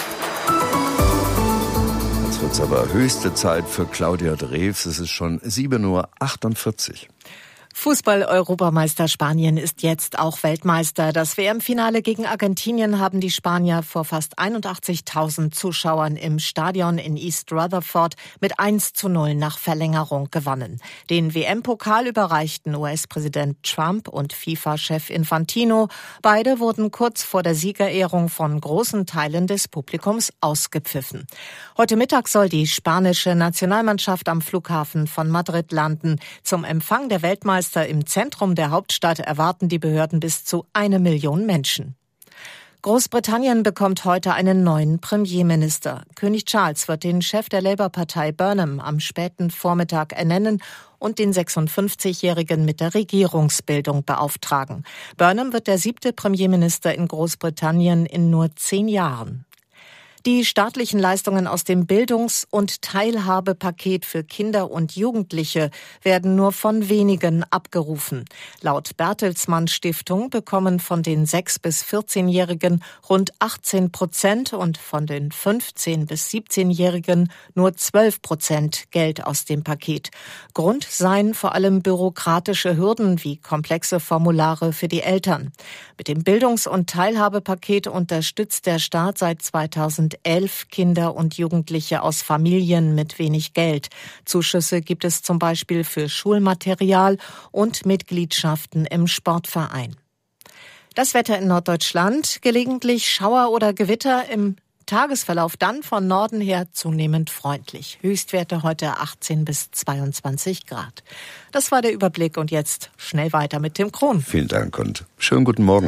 Jetzt wird's aber höchste Zeit für Claudia Drews. Es ist schon sieben Uhr achtundvierzig. Fußball-Europameister Spanien ist jetzt auch Weltmeister. Das W M-Finale gegen Argentinien haben die Spanier vor fast einundachtzigtausend Zuschauern im Stadion in East Rutherford mit eins zu null nach Verlängerung gewonnen. Den W M-Pokal überreichten U S-Präsident Trump und FIFA-Chef Infantino. Beide wurden kurz vor der Siegerehrung von großen Teilen des Publikums ausgepfiffen. Heute Mittag soll die spanische Nationalmannschaft am Flughafen von Madrid landen. Zum Empfang der Weltmeister im Zentrum der Hauptstadt erwarten die Behörden bis zu eine Million Menschen. Großbritannien bekommt heute einen neuen Premierminister. König Charles wird den Chef der Labour-Partei Burnham am späten Vormittag ernennen und den sechsundfünfzigjährigen mit der Regierungsbildung beauftragen. Burnham wird der siebte Premierminister in Großbritannien in nur zehn Jahren. Die staatlichen Leistungen aus dem Bildungs- und Teilhabepaket für Kinder und Jugendliche werden nur von wenigen abgerufen. Laut Bertelsmann Stiftung bekommen von den sechs- bis vierzehnjährigen rund achtzehn Prozent und von den fünfzehn- bis siebzehnjährigen nur zwölf Prozent Geld aus dem Paket. Grund seien vor allem bürokratische Hürden wie komplexe Formulare für die Eltern. Mit dem Bildungs- und Teilhabepaket unterstützt der Staat seit zweitausendelf Kinder und Jugendliche aus Familien mit wenig Geld. Zuschüsse gibt es zum Beispiel für Schulmaterial und Mitgliedschaften im Sportverein. Das Wetter in Norddeutschland, gelegentlich Schauer oder Gewitter, im Tagesverlauf dann von Norden her zunehmend freundlich. Höchstwerte heute achtzehn bis zweiundzwanzig Grad. Das war der Überblick und jetzt schnell weiter mit Tim Krohn. Vielen Dank und schönen guten Morgen.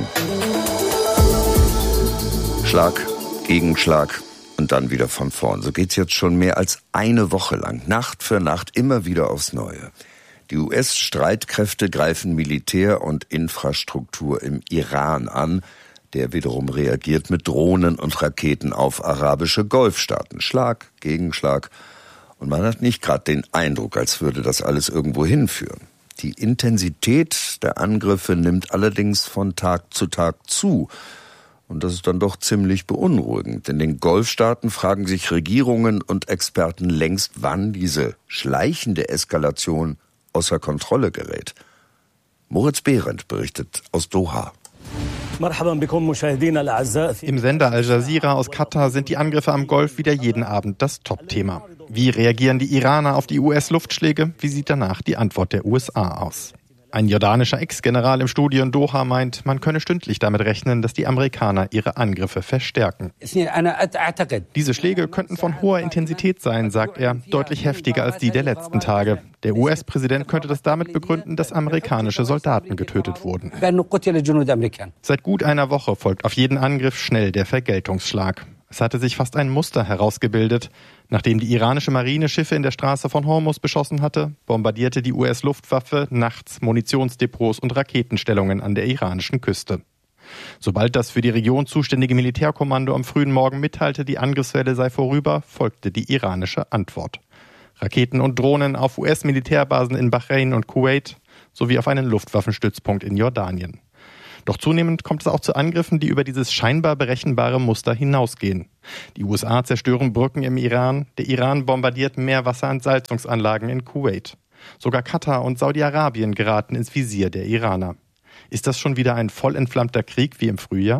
Schlag, Gegenschlag und dann wieder von vorn. So geht's jetzt schon mehr als eine Woche lang, Nacht für Nacht, immer wieder aufs Neue. Die U S-Streitkräfte greifen Militär und Infrastruktur im Iran an. Der wiederum reagiert mit Drohnen und Raketen auf arabische Golfstaaten. Schlag, Gegenschlag. Und man hat nicht gerade den Eindruck, als würde das alles irgendwo hinführen. Die Intensität der Angriffe nimmt allerdings von Tag zu Tag zu. Und das ist dann doch ziemlich beunruhigend. In den Golfstaaten fragen sich Regierungen und Experten längst, wann diese schleichende Eskalation außer Kontrolle gerät. Moritz Behrendt berichtet aus Doha. Im Sender Al Jazeera aus Katar sind die Angriffe am Golf wieder jeden Abend das Top-Thema. Wie reagieren die Iraner auf die U S-Luftschläge? Wie sieht danach die Antwort der U S A aus? Ein jordanischer Ex-General im Studio in Doha meint, man könne stündlich damit rechnen, dass die Amerikaner ihre Angriffe verstärken. Diese Schläge könnten von hoher Intensität sein, sagt er, deutlich heftiger als die der letzten Tage. Der U S-Präsident könnte das damit begründen, dass amerikanische Soldaten getötet wurden. Seit gut einer Woche folgt auf jeden Angriff schnell der Vergeltungsschlag. Es hatte sich fast ein Muster herausgebildet. Nachdem die iranische Marine Schiffe in der Straße von Hormuz beschossen hatte, bombardierte die U S-Luftwaffe nachts Munitionsdepots und Raketenstellungen an der iranischen Küste. Sobald das für die Region zuständige Militärkommando am frühen Morgen mitteilte, die Angriffswelle sei vorüber, folgte die iranische Antwort. Raketen und Drohnen auf U S-Militärbasen in Bahrain und Kuwait sowie auf einen Luftwaffenstützpunkt in Jordanien. Doch zunehmend kommt es auch zu Angriffen, die über dieses scheinbar berechenbare Muster hinausgehen. Die U S A zerstören Brücken im Iran, der Iran bombardiert Meerwasserentsalzungsanlagen in Kuwait. Sogar Katar und Saudi-Arabien geraten ins Visier der Iraner. Ist das schon wieder ein voll entflammter Krieg wie im Frühjahr?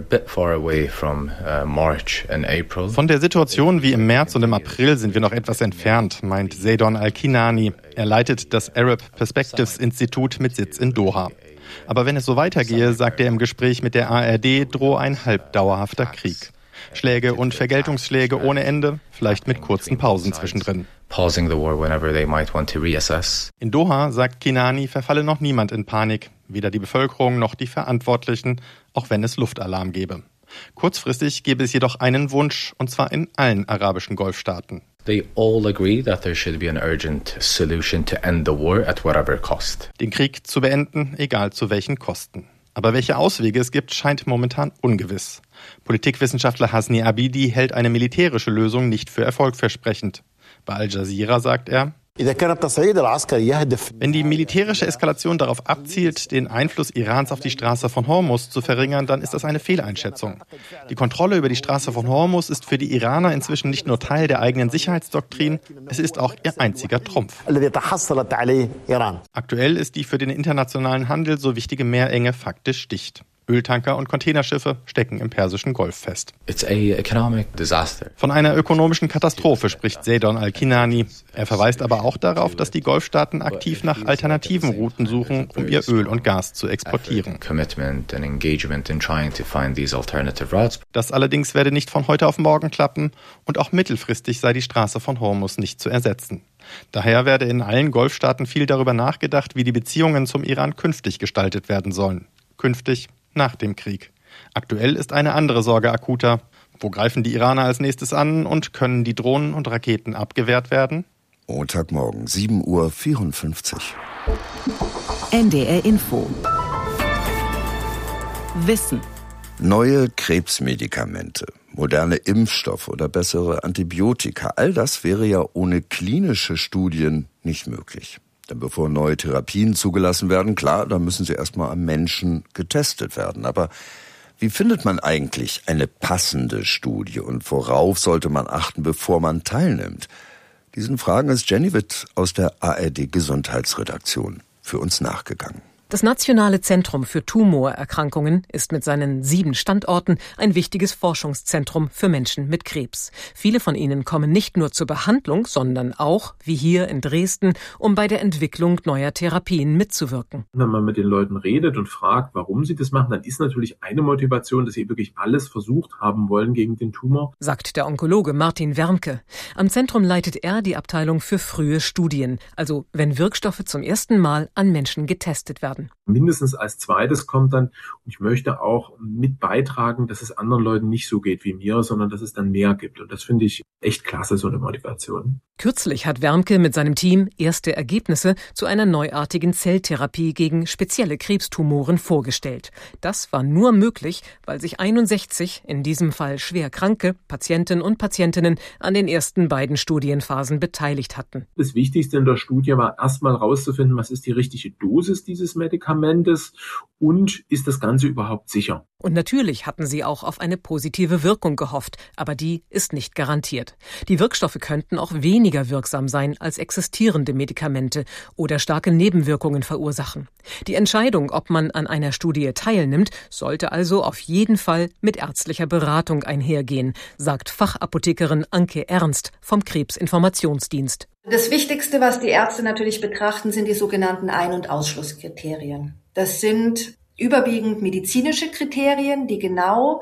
Von der Situation wie im März und im April sind wir noch etwas entfernt, meint Zeidon Al-Kinani. Er leitet das Arab Perspectives Institut mit Sitz in Doha. Aber wenn es so weitergehe, sagt er im Gespräch mit der A R D, drohe ein halbdauerhafter Krieg. Schläge und Vergeltungsschläge ohne Ende, vielleicht mit kurzen Pausen zwischendrin. In Doha, sagt Kinani, verfalle noch niemand in Panik, weder die Bevölkerung noch die Verantwortlichen, auch wenn es Luftalarm gebe. Kurzfristig gäbe es jedoch einen Wunsch, und zwar in allen arabischen Golfstaaten. They all agree that there should be an urgent solution to end the war at whatever cost. Den Krieg zu beenden, egal zu welchen Kosten. Aber welche Auswege es gibt, scheint momentan ungewiss. Politikwissenschaftler Hasni Abidi hält eine militärische Lösung nicht für erfolgversprechend. Bei Al Jazeera sagt er, wenn die militärische Eskalation darauf abzielt, den Einfluss Irans auf die Straße von Hormuz zu verringern, dann ist das eine Fehleinschätzung. Die Kontrolle über die Straße von Hormuz ist für die Iraner inzwischen nicht nur Teil der eigenen Sicherheitsdoktrin, es ist auch ihr einziger Trumpf. Aktuell ist die für den internationalen Handel so wichtige Meerenge faktisch dicht. Öltanker und Containerschiffe stecken im Persischen Golf fest. It's a economic disaster. Von einer ökonomischen Katastrophe spricht Zeidon Al-Kinani. Er verweist aber auch darauf, dass die Golfstaaten aktiv nach alternativen Routen suchen, um ihr Öl und Gas zu exportieren. Das allerdings werde nicht von heute auf morgen klappen und auch mittelfristig sei die Straße von Hormuz nicht zu ersetzen. Daher werde in allen Golfstaaten viel darüber nachgedacht, wie die Beziehungen zum Iran künftig gestaltet werden sollen. Künftig nach dem Krieg. Aktuell ist eine andere Sorge akuter. Wo greifen die Iraner als nächstes an und können die Drohnen und Raketen abgewehrt werden? Montagmorgen, sieben Uhr vierundfünfzig. N D R Info. Wissen. Neue Krebsmedikamente, moderne Impfstoffe oder bessere Antibiotika, all das wäre ja ohne klinische Studien nicht möglich. Denn bevor neue Therapien zugelassen werden, klar, dann müssen sie erstmal am Menschen getestet werden. Aber wie findet man eigentlich eine passende Studie und worauf sollte man achten, bevor man teilnimmt? Diesen Fragen ist Jenny Witt aus der A R D Gesundheitsredaktion für uns nachgegangen. Das Nationale Zentrum für Tumorerkrankungen ist mit seinen sieben Standorten ein wichtiges Forschungszentrum für Menschen mit Krebs. Viele von ihnen kommen nicht nur zur Behandlung, sondern auch, wie hier in Dresden, um bei der Entwicklung neuer Therapien mitzuwirken. Wenn man mit den Leuten redet und fragt, warum sie das machen, dann ist natürlich eine Motivation, dass sie wirklich alles versucht haben wollen gegen den Tumor, sagt der Onkologe Martin Wermke. Am Zentrum leitet er die Abteilung für frühe Studien, also wenn Wirkstoffe zum ersten Mal an Menschen getestet werden. Mindestens als zweites kommt dann, und ich möchte auch mit beitragen, dass es anderen Leuten nicht so geht wie mir, sondern dass es dann mehr gibt. Und das finde ich echt klasse, so eine Motivation. Kürzlich hat Wermke mit seinem Team erste Ergebnisse zu einer neuartigen Zelltherapie gegen spezielle Krebstumoren vorgestellt. Das war nur möglich, weil sich einundsechzig, in diesem Fall schwer kranke, Patienten und Patientinnen an den ersten beiden Studienphasen beteiligt hatten. Das Wichtigste in der Studie war erstmal herauszufinden, was ist die richtige Dosis dieses Medikamentes und ist das Ganze überhaupt sicher? Und natürlich hatten sie auch auf eine positive Wirkung gehofft, aber die ist nicht garantiert. Die Wirkstoffe könnten auch weniger wirksam sein als existierende Medikamente oder starke Nebenwirkungen verursachen. Die Entscheidung, ob man an einer Studie teilnimmt, sollte also auf jeden Fall mit ärztlicher Beratung einhergehen, sagt Fachapothekerin Anke Ernst vom Krebsinformationsdienst. Das Wichtigste, was die Ärzte natürlich betrachten, sind die sogenannten Ein- und Ausschlusskriterien. Das sind überwiegend medizinische Kriterien, die genau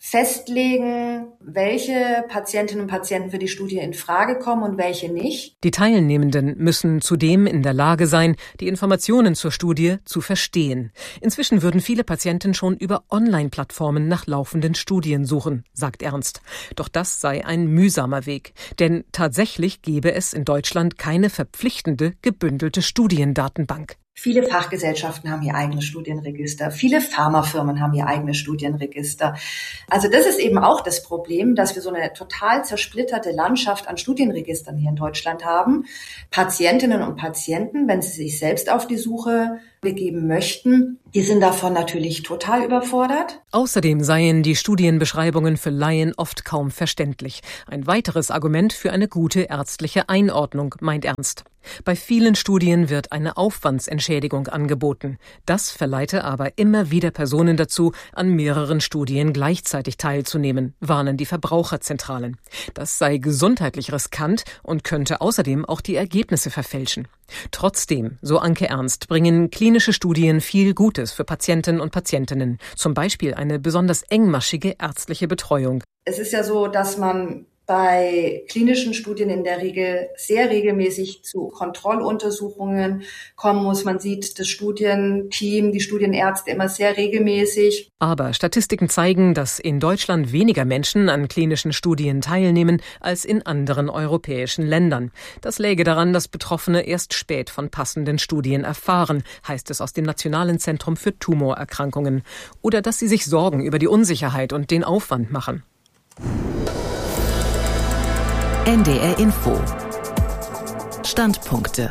festlegen, welche Patientinnen und Patienten für die Studie in Frage kommen und welche nicht. Die Teilnehmenden müssen zudem in der Lage sein, die Informationen zur Studie zu verstehen. Inzwischen würden viele Patienten schon über Online-Plattformen nach laufenden Studien suchen, sagt Ernst. Doch das sei ein mühsamer Weg. Denn tatsächlich gäbe es in Deutschland keine verpflichtende, gebündelte Studiendatenbank. Viele Fachgesellschaften haben ihr eigenes Studienregister. Viele Pharmafirmen haben ihr eigenes Studienregister. Also das ist eben auch das Problem, dass wir so eine total zersplitterte Landschaft an Studienregistern hier in Deutschland haben. Patientinnen und Patienten, wenn sie sich selbst auf die Suche begeben möchten, die sind davon natürlich total überfordert. Außerdem seien die Studienbeschreibungen für Laien oft kaum verständlich. Ein weiteres Argument für eine gute ärztliche Einordnung, meint Ernst. Bei vielen Studien wird eine Aufwandsentschädigung angeboten. Das verleite aber immer wieder Personen dazu, an mehreren Studien gleichzeitig teilzunehmen, warnen die Verbraucherzentralen. Das sei gesundheitlich riskant und könnte außerdem auch die Ergebnisse verfälschen. Trotzdem, so Anke Ernst, bringen klinische Studien viel Gutes für Patienten und Patientinnen. Zum Beispiel eine besonders engmaschige ärztliche Betreuung. Es ist ja so, dass man bei klinischen Studien in der Regel sehr regelmäßig zu Kontrolluntersuchungen kommen muss. Man sieht das Studienteam, die Studienärzte immer sehr regelmäßig. Aber Statistiken zeigen, dass in Deutschland weniger Menschen an klinischen Studien teilnehmen als in anderen europäischen Ländern. Das läge daran, dass Betroffene erst spät von passenden Studien erfahren, heißt es aus dem Nationalen Zentrum für Tumorerkrankungen. Oder dass sie sich Sorgen über die Unsicherheit und den Aufwand machen. N D R Info. Standpunkte.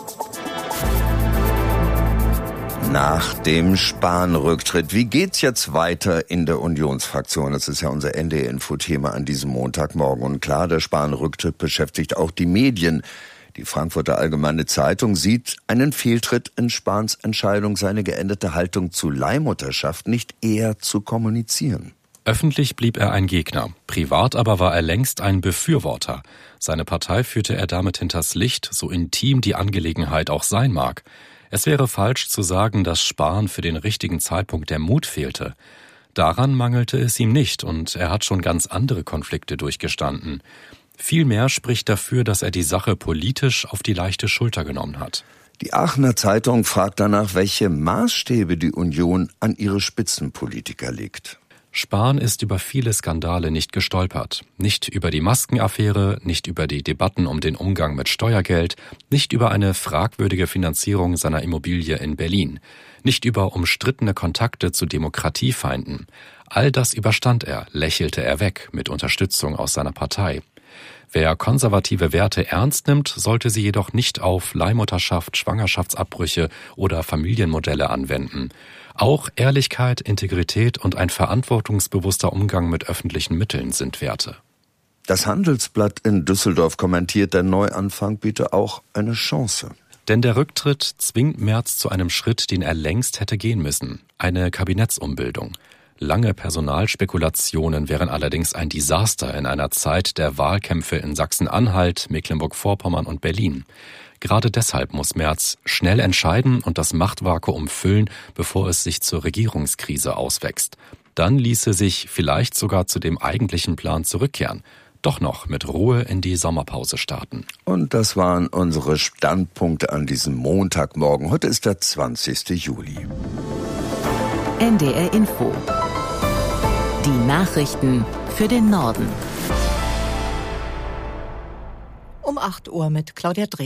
Nach dem Spahn-Rücktritt, wie geht's jetzt weiter in der Unionsfraktion? Das ist ja unser N D R-Info-Thema an diesem Montagmorgen. Und klar, der Spahn-Rücktritt beschäftigt auch die Medien. Die Frankfurter Allgemeine Zeitung sieht einen Fehltritt in Spahns Entscheidung, seine geänderte Haltung zu Leihmutterschaft nicht eher zu kommunizieren. Öffentlich blieb er ein Gegner, privat aber war er längst ein Befürworter. Seine Partei führte er damit hinters Licht, so intim die Angelegenheit auch sein mag. Es wäre falsch zu sagen, dass Spahn für den richtigen Zeitpunkt der Mut fehlte. Daran mangelte es ihm nicht und er hat schon ganz andere Konflikte durchgestanden. Vielmehr spricht dafür, dass er die Sache politisch auf die leichte Schulter genommen hat. Die Aachener Zeitung fragt danach, welche Maßstäbe die Union an ihre Spitzenpolitiker legt. Spahn ist über viele Skandale nicht gestolpert. Nicht über die Maskenaffäre, nicht über die Debatten um den Umgang mit Steuergeld, nicht über eine fragwürdige Finanzierung seiner Immobilie in Berlin, nicht über umstrittene Kontakte zu Demokratiefeinden. All das überstand er, lächelte er weg, mit Unterstützung aus seiner Partei. Wer konservative Werte ernst nimmt, sollte sie jedoch nicht auf Leihmutterschaft, Schwangerschaftsabbrüche oder Familienmodelle anwenden. Auch Ehrlichkeit, Integrität und ein verantwortungsbewusster Umgang mit öffentlichen Mitteln sind Werte. Das Handelsblatt in Düsseldorf kommentiert, der Neuanfang biete auch eine Chance. Denn der Rücktritt zwingt Merz zu einem Schritt, den er längst hätte gehen müssen. Eine Kabinettsumbildung. Lange Personalspekulationen wären allerdings ein Desaster in einer Zeit der Wahlkämpfe in Sachsen-Anhalt, Mecklenburg-Vorpommern und Berlin. Gerade deshalb muss Merz schnell entscheiden und das Machtvakuum füllen, bevor es sich zur Regierungskrise auswächst. Dann ließe sich vielleicht sogar zu dem eigentlichen Plan zurückkehren. Doch noch mit Ruhe in die Sommerpause starten. Und das waren unsere Standpunkte an diesem Montagmorgen. Heute ist der zwanzigste Juli. N D R Info. Die Nachrichten für den Norden. Um acht Uhr mit Claudia Drews.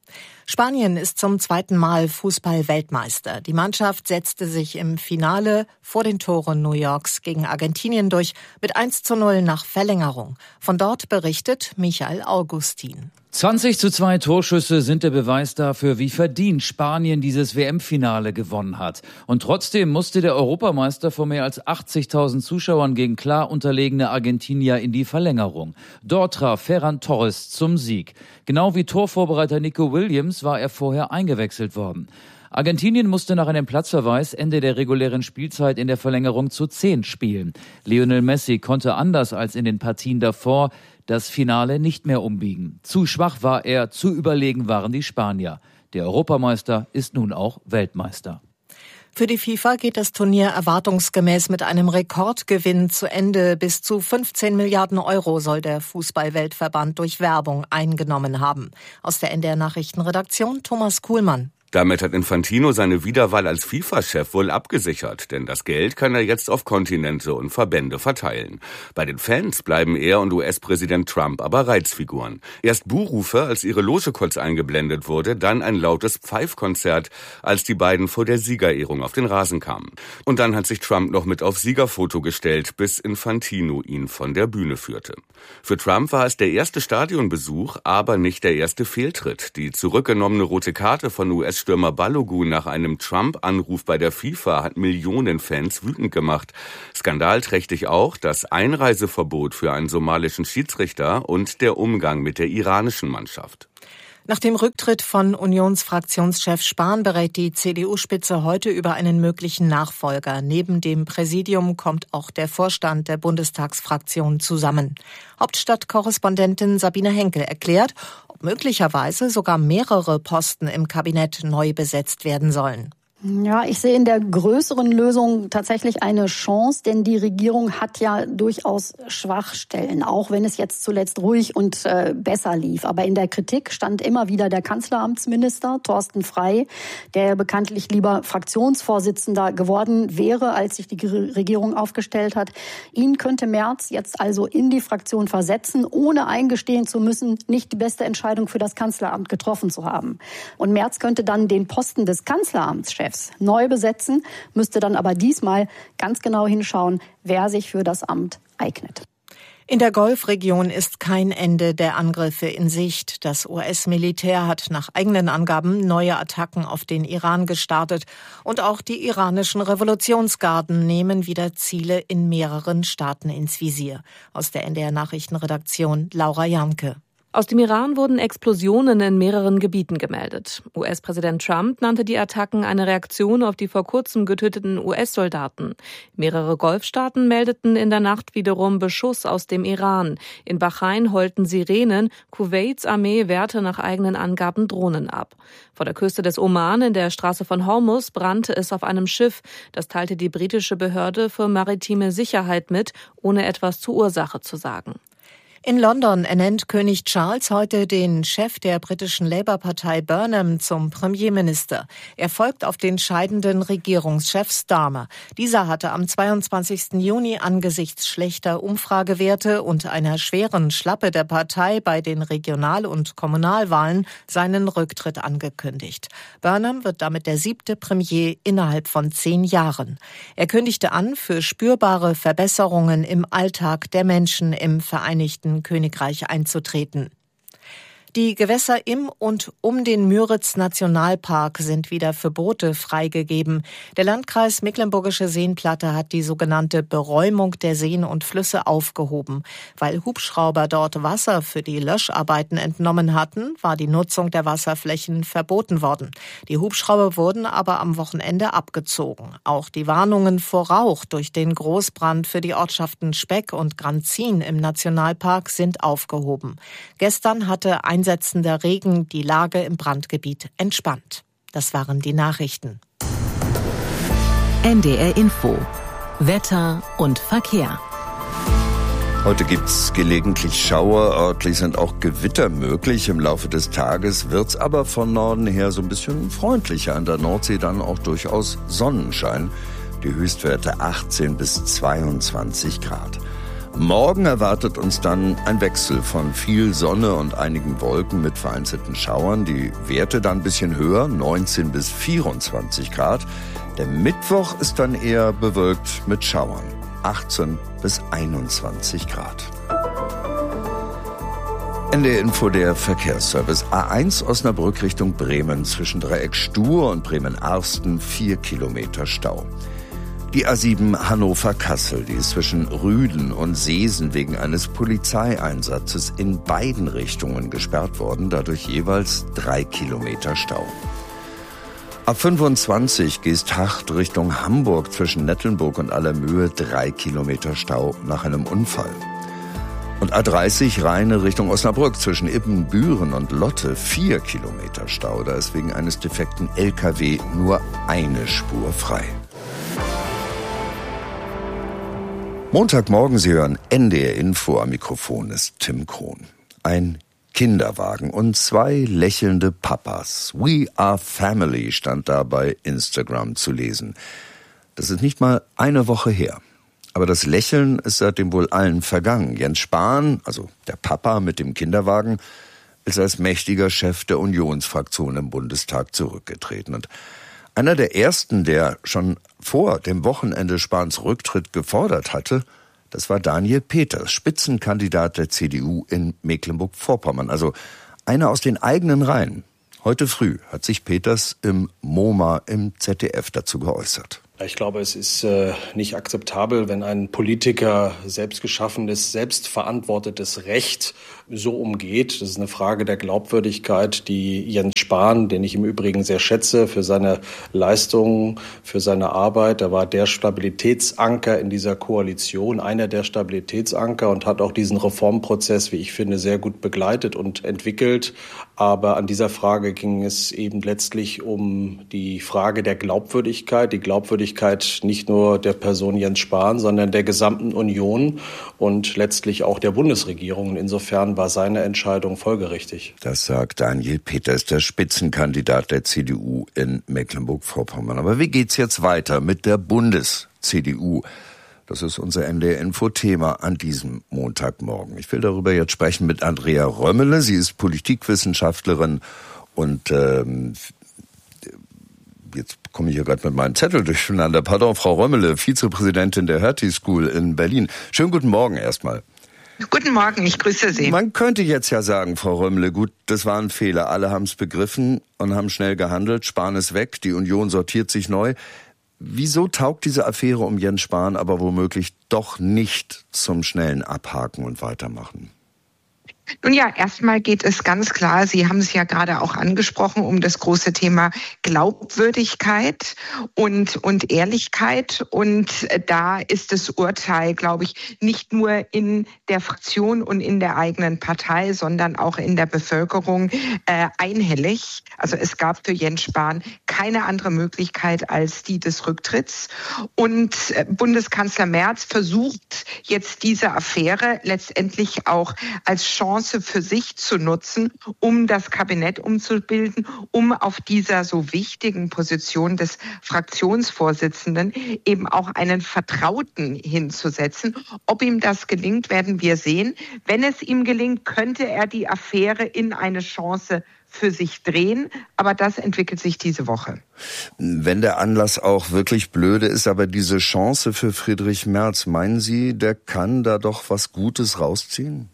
Spanien ist zum zweiten Mal Fußball-Weltmeister. Die Mannschaft setzte sich im Finale vor den Toren New Yorks gegen Argentinien durch mit eins zu null nach Verlängerung. Von dort berichtet Michael Augustin. zwanzig zu zwei Torschüsse sind der Beweis dafür, wie verdient Spanien dieses W M-Finale gewonnen hat. Und trotzdem musste der Europameister vor mehr als achtzigtausend Zuschauern gegen klar unterlegene Argentinier in die Verlängerung. Dort traf Ferran Torres zum Sieg. Genau wie Torvorbereiter Nico Williams war er vorher eingewechselt worden. Argentinien musste nach einem Platzverweis Ende der regulären Spielzeit in der Verlängerung zu zehn spielen. Lionel Messi konnte anders als in den Partien davor das Finale nicht mehr umbiegen. Zu schwach war er, zu überlegen waren die Spanier. Der Europameister ist nun auch Weltmeister. Für die FIFA geht das Turnier erwartungsgemäß mit einem Rekordgewinn zu Ende. Bis zu fünfzehn Milliarden Euro soll der Fußball-Weltverband durch Werbung eingenommen haben. Aus der N D R-Nachrichtenredaktion Thomas Kuhlmann. Damit hat Infantino seine Wiederwahl als FIFA-Chef wohl abgesichert, denn das Geld kann er jetzt auf Kontinente und Verbände verteilen. Bei den Fans bleiben er und U S-Präsident Trump aber Reizfiguren. Erst Buhrufe, als ihre Loge kurz eingeblendet wurde, dann ein lautes Pfeifkonzert, als die beiden vor der Siegerehrung auf den Rasen kamen. Und dann hat sich Trump noch mit aufs Siegerfoto gestellt, bis Infantino ihn von der Bühne führte. Für Trump war es der erste Stadionbesuch, aber nicht der erste Fehltritt. Die zurückgenommene rote Karte von U S-Stürmer Balogun nach einem Trump-Anruf bei der FIFA hat Millionen Fans wütend gemacht. Skandalträchtig auch das Einreiseverbot für einen somalischen Schiedsrichter und der Umgang mit der iranischen Mannschaft. Nach dem Rücktritt von Unionsfraktionschef Spahn berät die C D U-Spitze heute über einen möglichen Nachfolger. Neben dem Präsidium kommt auch der Vorstand der Bundestagsfraktion zusammen. Hauptstadtkorrespondentin Sabine Henkel erklärt, ob möglicherweise sogar mehrere Posten im Kabinett neu besetzt werden sollen. Ja, ich sehe in der größeren Lösung tatsächlich eine Chance, denn die Regierung hat ja durchaus Schwachstellen, auch wenn es jetzt zuletzt ruhig und äh, besser lief. Aber in der Kritik stand immer wieder der Kanzleramtsminister Thorsten Frey, der bekanntlich lieber Fraktionsvorsitzender geworden wäre, als sich die Regierung aufgestellt hat. Ihn könnte Merz jetzt also in die Fraktion versetzen, ohne eingestehen zu müssen, nicht die beste Entscheidung für das Kanzleramt getroffen zu haben. Und Merz könnte dann den Posten des Kanzleramtschefs neu besetzen, müsste dann aber diesmal ganz genau hinschauen, wer sich für das Amt eignet. In der Golfregion ist kein Ende der Angriffe in Sicht. Das U S-Militär hat nach eigenen Angaben neue Attacken auf den Iran gestartet. Und auch die iranischen Revolutionsgarden nehmen wieder Ziele in mehreren Staaten ins Visier. Aus der N D R-Nachrichtenredaktion Laura Janke. Aus dem Iran wurden Explosionen in mehreren Gebieten gemeldet. U S-Präsident Trump nannte die Attacken eine Reaktion auf die vor kurzem getöteten U S-Soldaten. Mehrere Golfstaaten meldeten in der Nacht wiederum Beschuss aus dem Iran. In Bahrain heulten Sirenen, Kuwaits Armee wehrte nach eigenen Angaben Drohnen ab. Vor der Küste des Oman in der Straße von Hormuz brannte es auf einem Schiff. Das teilte die britische Behörde für maritime Sicherheit mit, ohne etwas zur Ursache zu sagen. In London ernennt König Charles heute den Chef der britischen Labour-Partei Burnham zum Premierminister. Er folgt auf den scheidenden Regierungschef Starmer. Dieser hatte am zweiundzwanzigsten Juni angesichts schlechter Umfragewerte und einer schweren Schlappe der Partei bei den Regional- und Kommunalwahlen seinen Rücktritt angekündigt. Burnham wird damit der siebte Premier innerhalb von zehn Jahren. Er kündigte an, für spürbare Verbesserungen im Alltag der Menschen im Vereinigten Königreich einzutreten. Die Gewässer im und um den Müritz-Nationalpark sind wieder für Boote freigegeben. Der Landkreis Mecklenburgische Seenplatte hat die sogenannte Beräumung der Seen und Flüsse aufgehoben. Weil Hubschrauber dort Wasser für die Löscharbeiten entnommen hatten, war die Nutzung der Wasserflächen verboten worden. Die Hubschrauber wurden aber am Wochenende abgezogen. Auch die Warnungen vor Rauch durch den Großbrand für die Ortschaften Speck und Granzin im Nationalpark sind aufgehoben. Gestern hatte ein Einsetzender Regen die Lage im Brandgebiet entspannt. Das waren die Nachrichten. N D R Info. Wetter und Verkehr. Heute gibt's gelegentlich Schauer, örtlich sind auch Gewitter möglich. Im Laufe des Tages wird's aber von Norden her so ein bisschen freundlicher. An der Nordsee dann auch durchaus Sonnenschein. Die Höchstwerte achtzehn bis zweiundzwanzig Grad. Morgen erwartet uns dann ein Wechsel von viel Sonne und einigen Wolken mit vereinzelten Schauern. Die Werte dann ein bisschen höher, neunzehn bis vierundzwanzig Grad. Der Mittwoch ist dann eher bewölkt mit Schauern, achtzehn bis einundzwanzig Grad. N D R-Info, der Verkehrsservice. A eins Osnabrück Richtung Bremen zwischen Dreieck Stur und Bremen-Arsten, vier Kilometer Stau. Die A sieben Hannover-Kassel, die ist zwischen Rüden und Seesen wegen eines Polizeieinsatzes in beiden Richtungen gesperrt worden, dadurch jeweils drei Kilometer Stau. A fünfundzwanzig Geesthacht Richtung Hamburg zwischen Nettelnburg und Allermöhe, drei Kilometer Stau nach einem Unfall. Und A dreißig Rheine Richtung Osnabrück zwischen Ibbenbüren und Lotte, vier Kilometer Stau. Da ist wegen eines defekten L K W nur eine Spur frei. Montagmorgen, Sie hören N D R-Info, am Mikrofon ist Tim Krohn. Ein Kinderwagen und zwei lächelnde Papas. We are family stand da bei Instagram zu lesen. Das ist nicht mal eine Woche her. Aber das Lächeln ist seitdem wohl allen vergangen. Jens Spahn, also der Papa mit dem Kinderwagen, ist als mächtiger Chef der Unionsfraktion im Bundestag zurückgetreten. Und einer der ersten, der schon vor dem Wochenende Spahns Rücktritt gefordert hatte, das war Daniel Peters, Spitzenkandidat der C D U in Mecklenburg-Vorpommern, also einer aus den eigenen Reihen. Heute früh hat sich Peters im MoMA im Z D F dazu geäußert. Ich glaube, es ist äh, nicht akzeptabel, wenn ein Politiker selbstgeschaffenes, selbstverantwortetes Recht so umgeht. Das ist eine Frage der Glaubwürdigkeit, die Jens Spahn, den ich im Übrigen sehr schätze, für seine Leistungen, für seine Arbeit. Er war der Stabilitätsanker in dieser Koalition, einer der Stabilitätsanker und hat auch diesen Reformprozess, wie ich finde, sehr gut begleitet und entwickelt. Aber an dieser Frage ging es eben letztlich um die Frage der Glaubwürdigkeit, die Glaubwürdigkeit nicht nur der Person Jens Spahn, sondern der gesamten Union und letztlich auch der Bundesregierung. Insofern war seine Entscheidung folgerichtig. Das sagt Daniel Peters, der Spitzenkandidat der C D U in Mecklenburg-Vorpommern. Aber wie geht's jetzt weiter mit der Bundes-C D U? Das ist unser N D R-Info-Thema an diesem Montagmorgen. Ich will darüber jetzt sprechen mit Andrea Römmele. Sie ist Politikwissenschaftlerin und ähm, jetzt komme ich hier gerade mit meinem Zettel durcheinander. Pardon, Frau Römmele, Vizepräsidentin der Hertie School in Berlin. Schönen guten Morgen erstmal. Guten Morgen, ich grüße Sie. Man könnte jetzt ja sagen, Frau Römmele, gut, das war ein Fehler. Alle haben es begriffen und haben schnell gehandelt. Spahn ist weg, die Union sortiert sich neu. Wieso taugt diese Affäre um Jens Spahn aber womöglich doch nicht zum schnellen Abhaken und Weitermachen? Nun ja, erstmal geht es ganz klar, Sie haben es ja gerade auch angesprochen, um das große Thema Glaubwürdigkeit und, und Ehrlichkeit. Und da ist das Urteil, glaube ich, nicht nur in der Fraktion und in der eigenen Partei, sondern auch in der Bevölkerung äh, einhellig. Also es gab für Jens Spahn keine andere Möglichkeit als die des Rücktritts. Und äh, Bundeskanzler Merz versucht jetzt diese Affäre letztendlich auch als Chance für sich zu nutzen, um das Kabinett umzubilden, um auf dieser so wichtigen Position des Fraktionsvorsitzenden eben auch einen Vertrauten hinzusetzen. Ob ihm das gelingt, werden wir sehen. Wenn es ihm gelingt, könnte er die Affäre in eine Chance für sich drehen, aber das entwickelt sich diese Woche. Wenn der Anlass auch wirklich blöde ist, aber diese Chance für Friedrich Merz, meinen Sie, der kann da doch was Gutes rausziehen?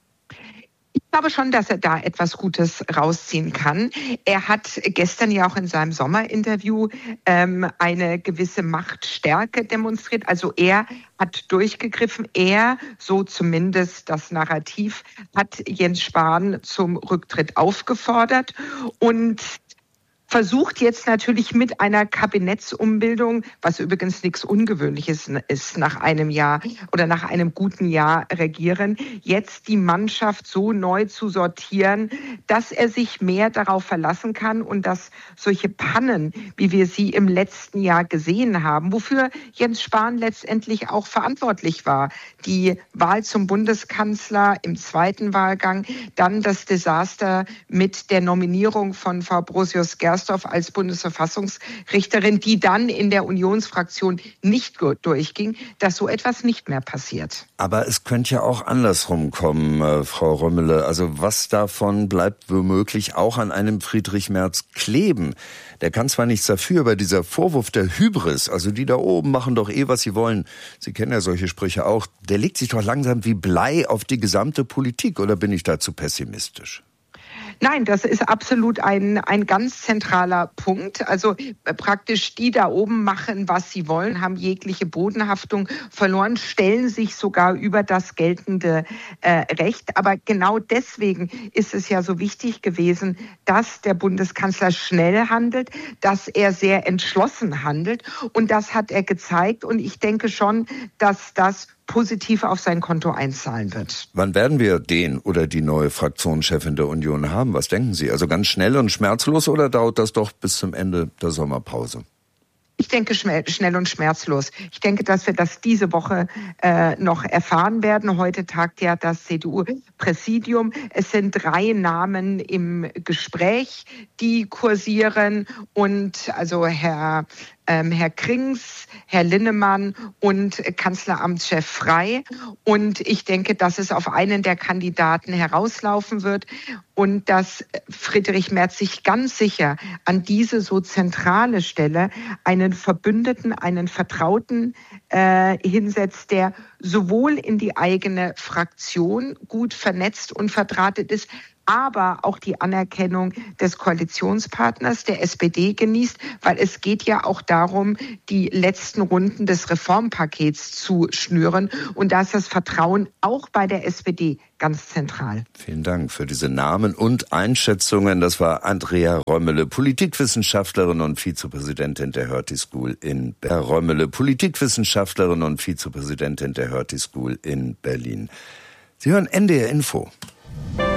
Ich glaube schon, dass er da etwas Gutes rausziehen kann. Er hat gestern ja auch in seinem Sommerinterview ähm, eine gewisse Machtstärke demonstriert. Also er hat durchgegriffen. Er, so zumindest das Narrativ, hat Jens Spahn zum Rücktritt aufgefordert und versucht jetzt natürlich mit einer Kabinettsumbildung, was übrigens nichts Ungewöhnliches ist nach einem Jahr oder nach einem guten Jahr Regieren, jetzt die Mannschaft so neu zu sortieren, dass er sich mehr darauf verlassen kann und dass solche Pannen, wie wir sie im letzten Jahr gesehen haben, wofür Jens Spahn letztendlich auch verantwortlich war, die Wahl zum Bundeskanzler im zweiten Wahlgang, dann das Desaster mit der Nominierung von Frau Brosius-Gerstl Kastorf als Bundesverfassungsrichterin, die dann in der Unionsfraktion nicht durchging, dass so etwas nicht mehr passiert. Aber es könnte ja auch andersrum kommen, äh, Frau Römmele. Also was davon bleibt womöglich auch an einem Friedrich Merz kleben? Der kann zwar nichts dafür, aber dieser Vorwurf der Hybris, also die da oben machen doch eh, was sie wollen, Sie kennen ja solche Sprüche auch, der legt sich doch langsam wie Blei auf die gesamte Politik, oder bin ich da zu pessimistisch? Nein, das ist absolut ein, ein ganz zentraler Punkt. Also praktisch die da oben machen, was sie wollen, haben jegliche Bodenhaftung verloren, stellen sich sogar über das geltende äh, Recht. Aber genau deswegen ist es ja so wichtig gewesen, dass der Bundeskanzler schnell handelt, dass er sehr entschlossen handelt. Und das hat er gezeigt. Und ich denke schon, dass das positiv auf sein Konto einzahlen wird. Wann werden wir den oder die neue Fraktionschefin der Union haben? Was denken Sie? Also ganz schnell und schmerzlos, oder dauert das doch bis zum Ende der Sommerpause? Ich denke schnell und schmerzlos. Ich denke, dass wir das diese Woche äh, noch erfahren werden. Heute tagt ja das C D U-Präsidium. Es sind drei Namen im Gespräch, die kursieren. Und also Herr Ähm, Herr Krings, Herr Linnemann und Kanzleramtschef Frey. Und ich denke, dass es auf einen der Kandidaten herauslaufen wird und dass Friedrich Merz sich ganz sicher an diese so zentrale Stelle einen Verbündeten, einen Vertrauten äh, hinsetzt, der sowohl in die eigene Fraktion gut vernetzt und verdrahtet ist, aber auch die Anerkennung des Koalitionspartners, der S P D, genießt, weil es geht ja auch darum, die letzten Runden des Reformpakets zu schnüren. Und da ist das Vertrauen auch bei der S P D ganz zentral. Vielen Dank für diese Namen und Einschätzungen. Das war Andrea Römmele, Politikwissenschaftlerin und Vizepräsidentin der Hertie School in Herr Römmele, Politikwissenschaftlerin und Vizepräsidentin der Hertie School in Berlin. Sie hören N D R Info.